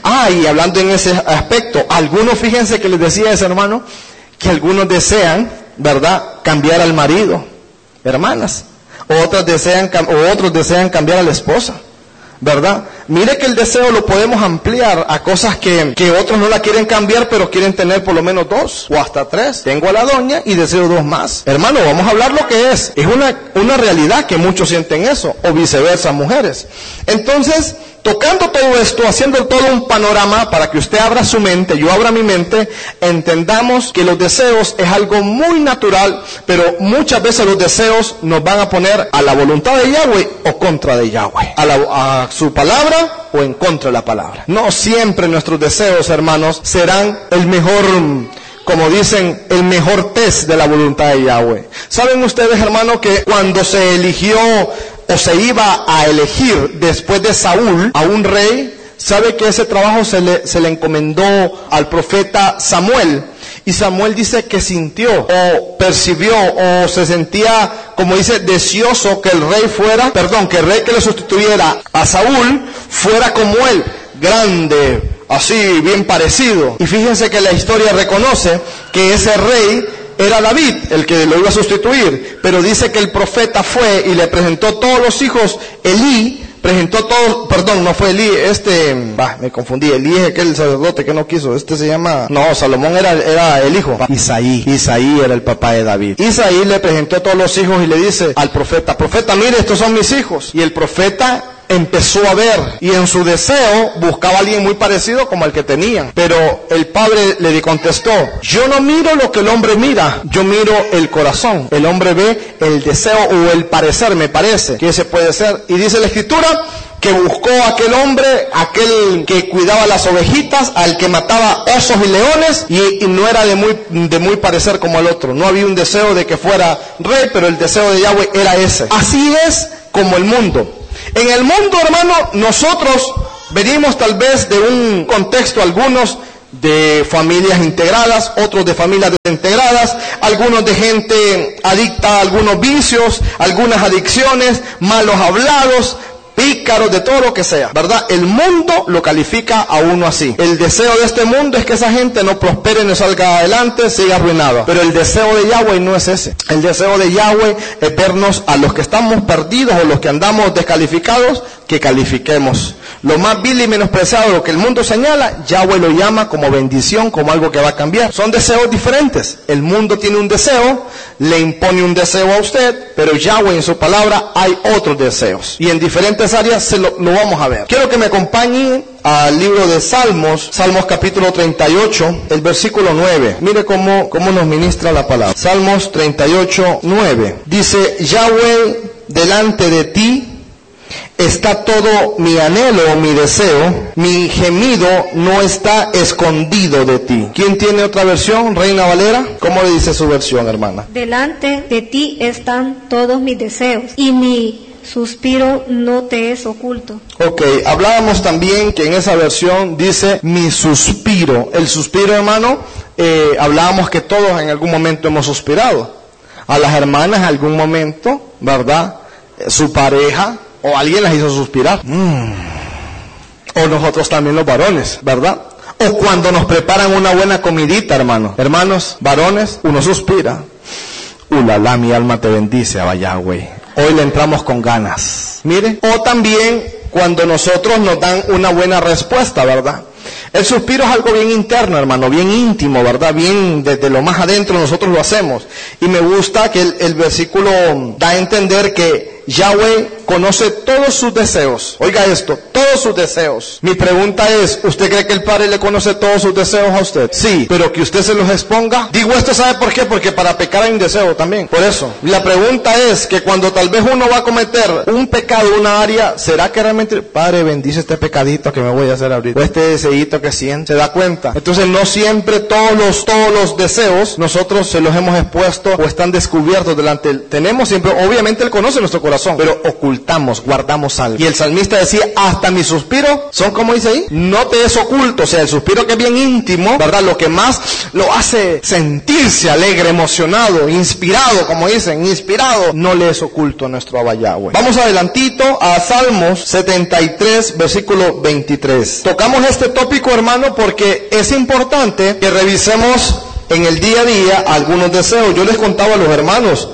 Y hablando en ese aspecto, algunos, fíjense que les decía ese hermano, que algunos desean, ¿verdad?, cambiar al marido, hermanas. Otros desean cambiar a la esposa, ¿verdad? Mire que el deseo lo podemos ampliar a cosas que otros no la quieren cambiar, pero quieren tener por lo menos 2 o hasta 3. Tengo a la doña y deseo 2 más. Hermano, vamos a hablar lo que es. Es una realidad que muchos sienten eso, o viceversa, mujeres. Entonces, tocando todo esto, haciendo todo un panorama para que usted abra su mente, yo abra mi mente, entendamos que los deseos es algo muy natural, pero muchas veces los deseos nos van a poner a la voluntad de Yahweh o contra de Yahweh, a su palabra o en contra de la palabra. No siempre nuestros deseos, hermanos, serán el mejor, como dicen, el mejor test de la voluntad de Yahweh. ¿Saben ustedes, hermanos, que cuando se eligió o se iba a elegir después de Saúl a un rey, sabe que ese trabajo se le encomendó al profeta Samuel? Y Samuel dice que sintió o percibió o se sentía, como dice, deseoso que el rey que le sustituyera a Saúl fuera como él, grande, así, bien parecido. Y fíjense que la historia reconoce que ese rey era David el que lo iba a sustituir, pero dice que el profeta fue y le presentó todos los hijos. Elí presentó todos, perdón, no fue Elí, me confundí. Elí es aquel sacerdote que no quiso, se llama, no, Salomón era el hijo. Isaí era el papá de David. Isaí le presentó todos los hijos y le dice al profeta, mire, estos son mis hijos. Y el profeta empezó a ver y en su deseo buscaba a alguien muy parecido como el que tenían. Pero el padre le contestó: yo no miro lo que el hombre mira, yo miro el corazón. El hombre ve el deseo o el parecer, me parece que ese puede ser. Y dice la escritura que buscó a aquel hombre, aquel que cuidaba las ovejitas, al que mataba osos y leones, y no era de muy parecer como el otro. No había un deseo de que fuera rey, pero el deseo de Yahweh era ese. Así es como el mundo. En el mundo, hermano, nosotros venimos tal vez de un contexto, algunos de familias integradas, otros de familias desintegradas, algunos de gente adicta a algunos vicios, algunas adicciones, malos hablados, pícaros, de todo lo que sea, ¿verdad? El mundo lo califica a uno así. El deseo de este mundo es que esa gente no prospere, no salga adelante, siga arruinada. Pero el deseo de Yahweh no es ese. El deseo de Yahweh es vernos a los que estamos perdidos o los que andamos descalificados, que califiquemos. Lo más vil y menospreciado, lo que el mundo señala, Yahweh lo llama como bendición, como algo que va a cambiar. Son deseos diferentes. El mundo tiene un deseo, le impone un deseo a usted, pero Yahweh en su palabra hay otros deseos. Y en diferentes áreas lo vamos a ver. Quiero que me acompañen al libro de Salmos, Salmos capítulo 38, el versículo 9. Mire cómo nos ministra la palabra. Salmos 38, 9. Dice: Yahweh, delante de ti está todo mi anhelo, mi deseo, mi gemido no está escondido de ti. ¿Quién tiene otra versión? Reina Valera. ¿Cómo le dice su versión, hermana? Delante de ti están todos mis deseos, y mi suspiro no te es oculto. Ok, hablábamos también que en esa versión dice mi suspiro. El suspiro, hermano, hablábamos que todos en algún momento hemos suspirado. A las hermanas en algún momento, ¿verdad? Su pareja o alguien las hizo suspirar. O nosotros también los varones, ¿verdad? O cuando nos preparan una buena comidita, hermano. Hermanos, varones, uno suspira. Ulala, mi alma te bendice, Abba Yahweh. Hoy le entramos con ganas. Mire. O también cuando nosotros nos dan una buena respuesta, ¿verdad? El suspiro es algo bien interno, hermano, bien íntimo, ¿verdad? Bien desde lo más adentro nosotros lo hacemos. Y me gusta que el versículo da a entender que Yahweh conoce todos sus deseos. Oiga esto, todos sus deseos. Mi pregunta es, ¿usted cree que el Padre le conoce todos sus deseos a usted? Sí, pero que usted se los exponga. Digo esto, ¿sabe por qué? Porque para pecar hay un deseo también. Por eso, la pregunta es que cuando tal vez uno va a cometer un pecado, una área, ¿será que realmente, Padre, bendice este pecadito que me voy a hacer abrir? O este deseito que siente, ¿se da cuenta? Entonces no siempre todos los deseos nosotros se los hemos expuesto o están descubiertos delante de él. Tenemos siempre, obviamente él conoce nuestro corazón, pero ocultamos, guardamos algo. Y el salmista decía, hasta mi suspiro, son como dice ahí, no te es oculto. O sea, el suspiro que es bien íntimo, ¿verdad? Lo que más lo hace sentirse alegre, emocionado, inspirado, como dicen, inspirado, no le es oculto a nuestro Abba Yahweh. Vamos adelantito a Salmos 73, versículo 23. Tocamos este tópico, hermano, porque es importante que revisemos en el día a día algunos deseos. Yo les contaba a los hermanos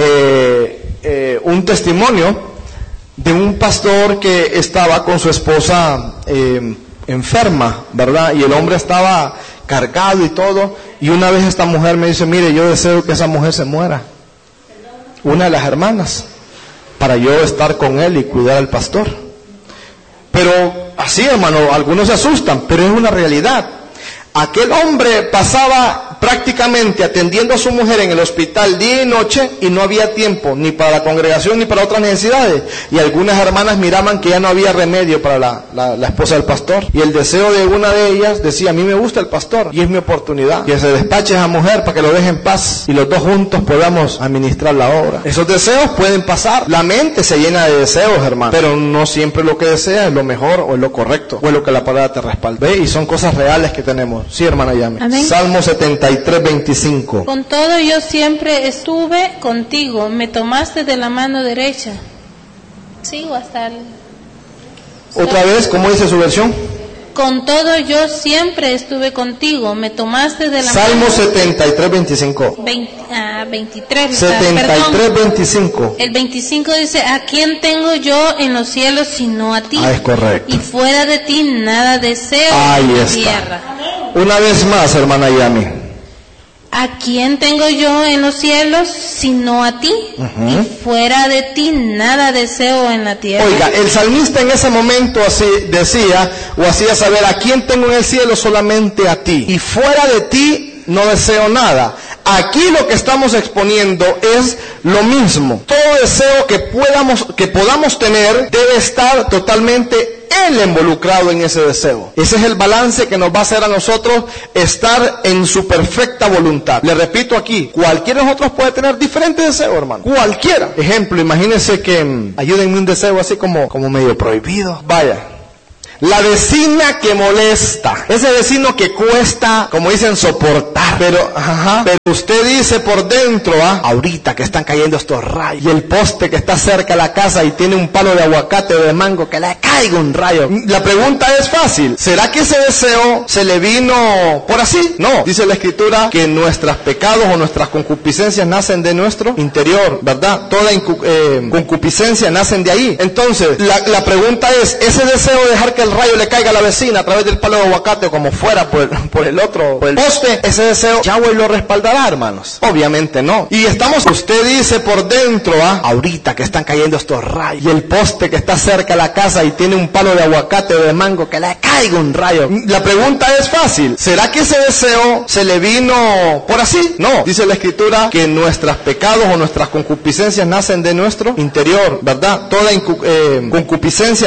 un testimonio de un pastor que estaba con su esposa enferma, ¿verdad? Y el hombre estaba cargado y todo, y una vez esta mujer me dice, mire, yo deseo que esa mujer se muera, una de las hermanas, para yo estar con él y cuidar al pastor. Pero así, hermano, algunos se asustan, pero es una realidad. Aquel hombre pasaba prácticamente atendiendo a su mujer en el hospital día y noche, y no había tiempo ni para la congregación ni para otras necesidades. Y algunas hermanas miraban que ya no había remedio para la esposa del pastor. Y el deseo de una de ellas decía, a mí me gusta el pastor y es mi oportunidad. Que se despache a esa mujer para que lo deje en paz y los dos juntos podamos administrar la obra. Esos deseos pueden pasar. La mente se llena de deseos, hermano, pero no siempre lo que desea es lo mejor o es lo correcto o es lo que la palabra te respalda. ¿Ve? Y son cosas reales que tenemos. Sí, hermana Yami. Amén. Salmo 73, 25. Con todo yo siempre estuve contigo, me tomaste de la mano derecha. Sigo hasta el... Otra vez, ¿cómo dice su versión? Con todo yo siempre estuve contigo, me tomaste de la Salmo mano... 73, 25. 23. 73, 25. El 25 dice, ¿a quién tengo yo en los cielos sino a ti? Ah, es correcto. Y fuera de ti nada deseo Ahí en la está. tierra. Una vez más, hermana Yami. ¿a quién tengo yo en los cielos sino a ti? Y fuera de ti nada deseo en la tierra. Oiga, el salmista en ese momento así decía, o hacía saber, ¿a quién tengo en el cielo? Solamente a ti. Y fuera de ti no deseo nada. Aquí lo que estamos exponiendo es lo mismo. Todo deseo que podamos tener debe estar totalmente Él involucrado en ese deseo. Ese es el balance que nos va a hacer a nosotros estar en su perfecta voluntad. Le repito aquí, cualquiera de nosotros puede tener diferentes deseos, hermano. Cualquiera. Ejemplo, imagínense que, ayúdenme, un deseo así como medio prohibido. Vaya. La vecina que molesta, ese vecino que cuesta, como dicen, soportar, pero usted dice por dentro, ahorita que están cayendo estos rayos, y el poste que está cerca de la casa y tiene un palo de aguacate o de mango, que le caiga un rayo. La pregunta es fácil, ¿será que ese deseo se le vino por así? No, dice la Escritura que nuestros pecados o nuestras concupiscencias nacen de nuestro interior, ¿verdad? Toda concupiscencia nacen de ahí. Entonces, la pregunta es, ¿ese deseo de dejar que el rayo le caiga a la vecina a través del palo de aguacate o como fuera por el poste, ese deseo Yahweh lo respaldará, hermanos? Obviamente no. Y usted dice por dentro, ahorita que están cayendo estos rayos, y el poste que está cerca de la casa y tiene un palo de aguacate o de mango, que le caiga un rayo. La pregunta es fácil, ¿será que ese deseo se le vino por así? No, dice la Escritura que nuestros pecados o nuestras concupiscencias nacen de nuestro interior, ¿verdad? Toda concupiscencia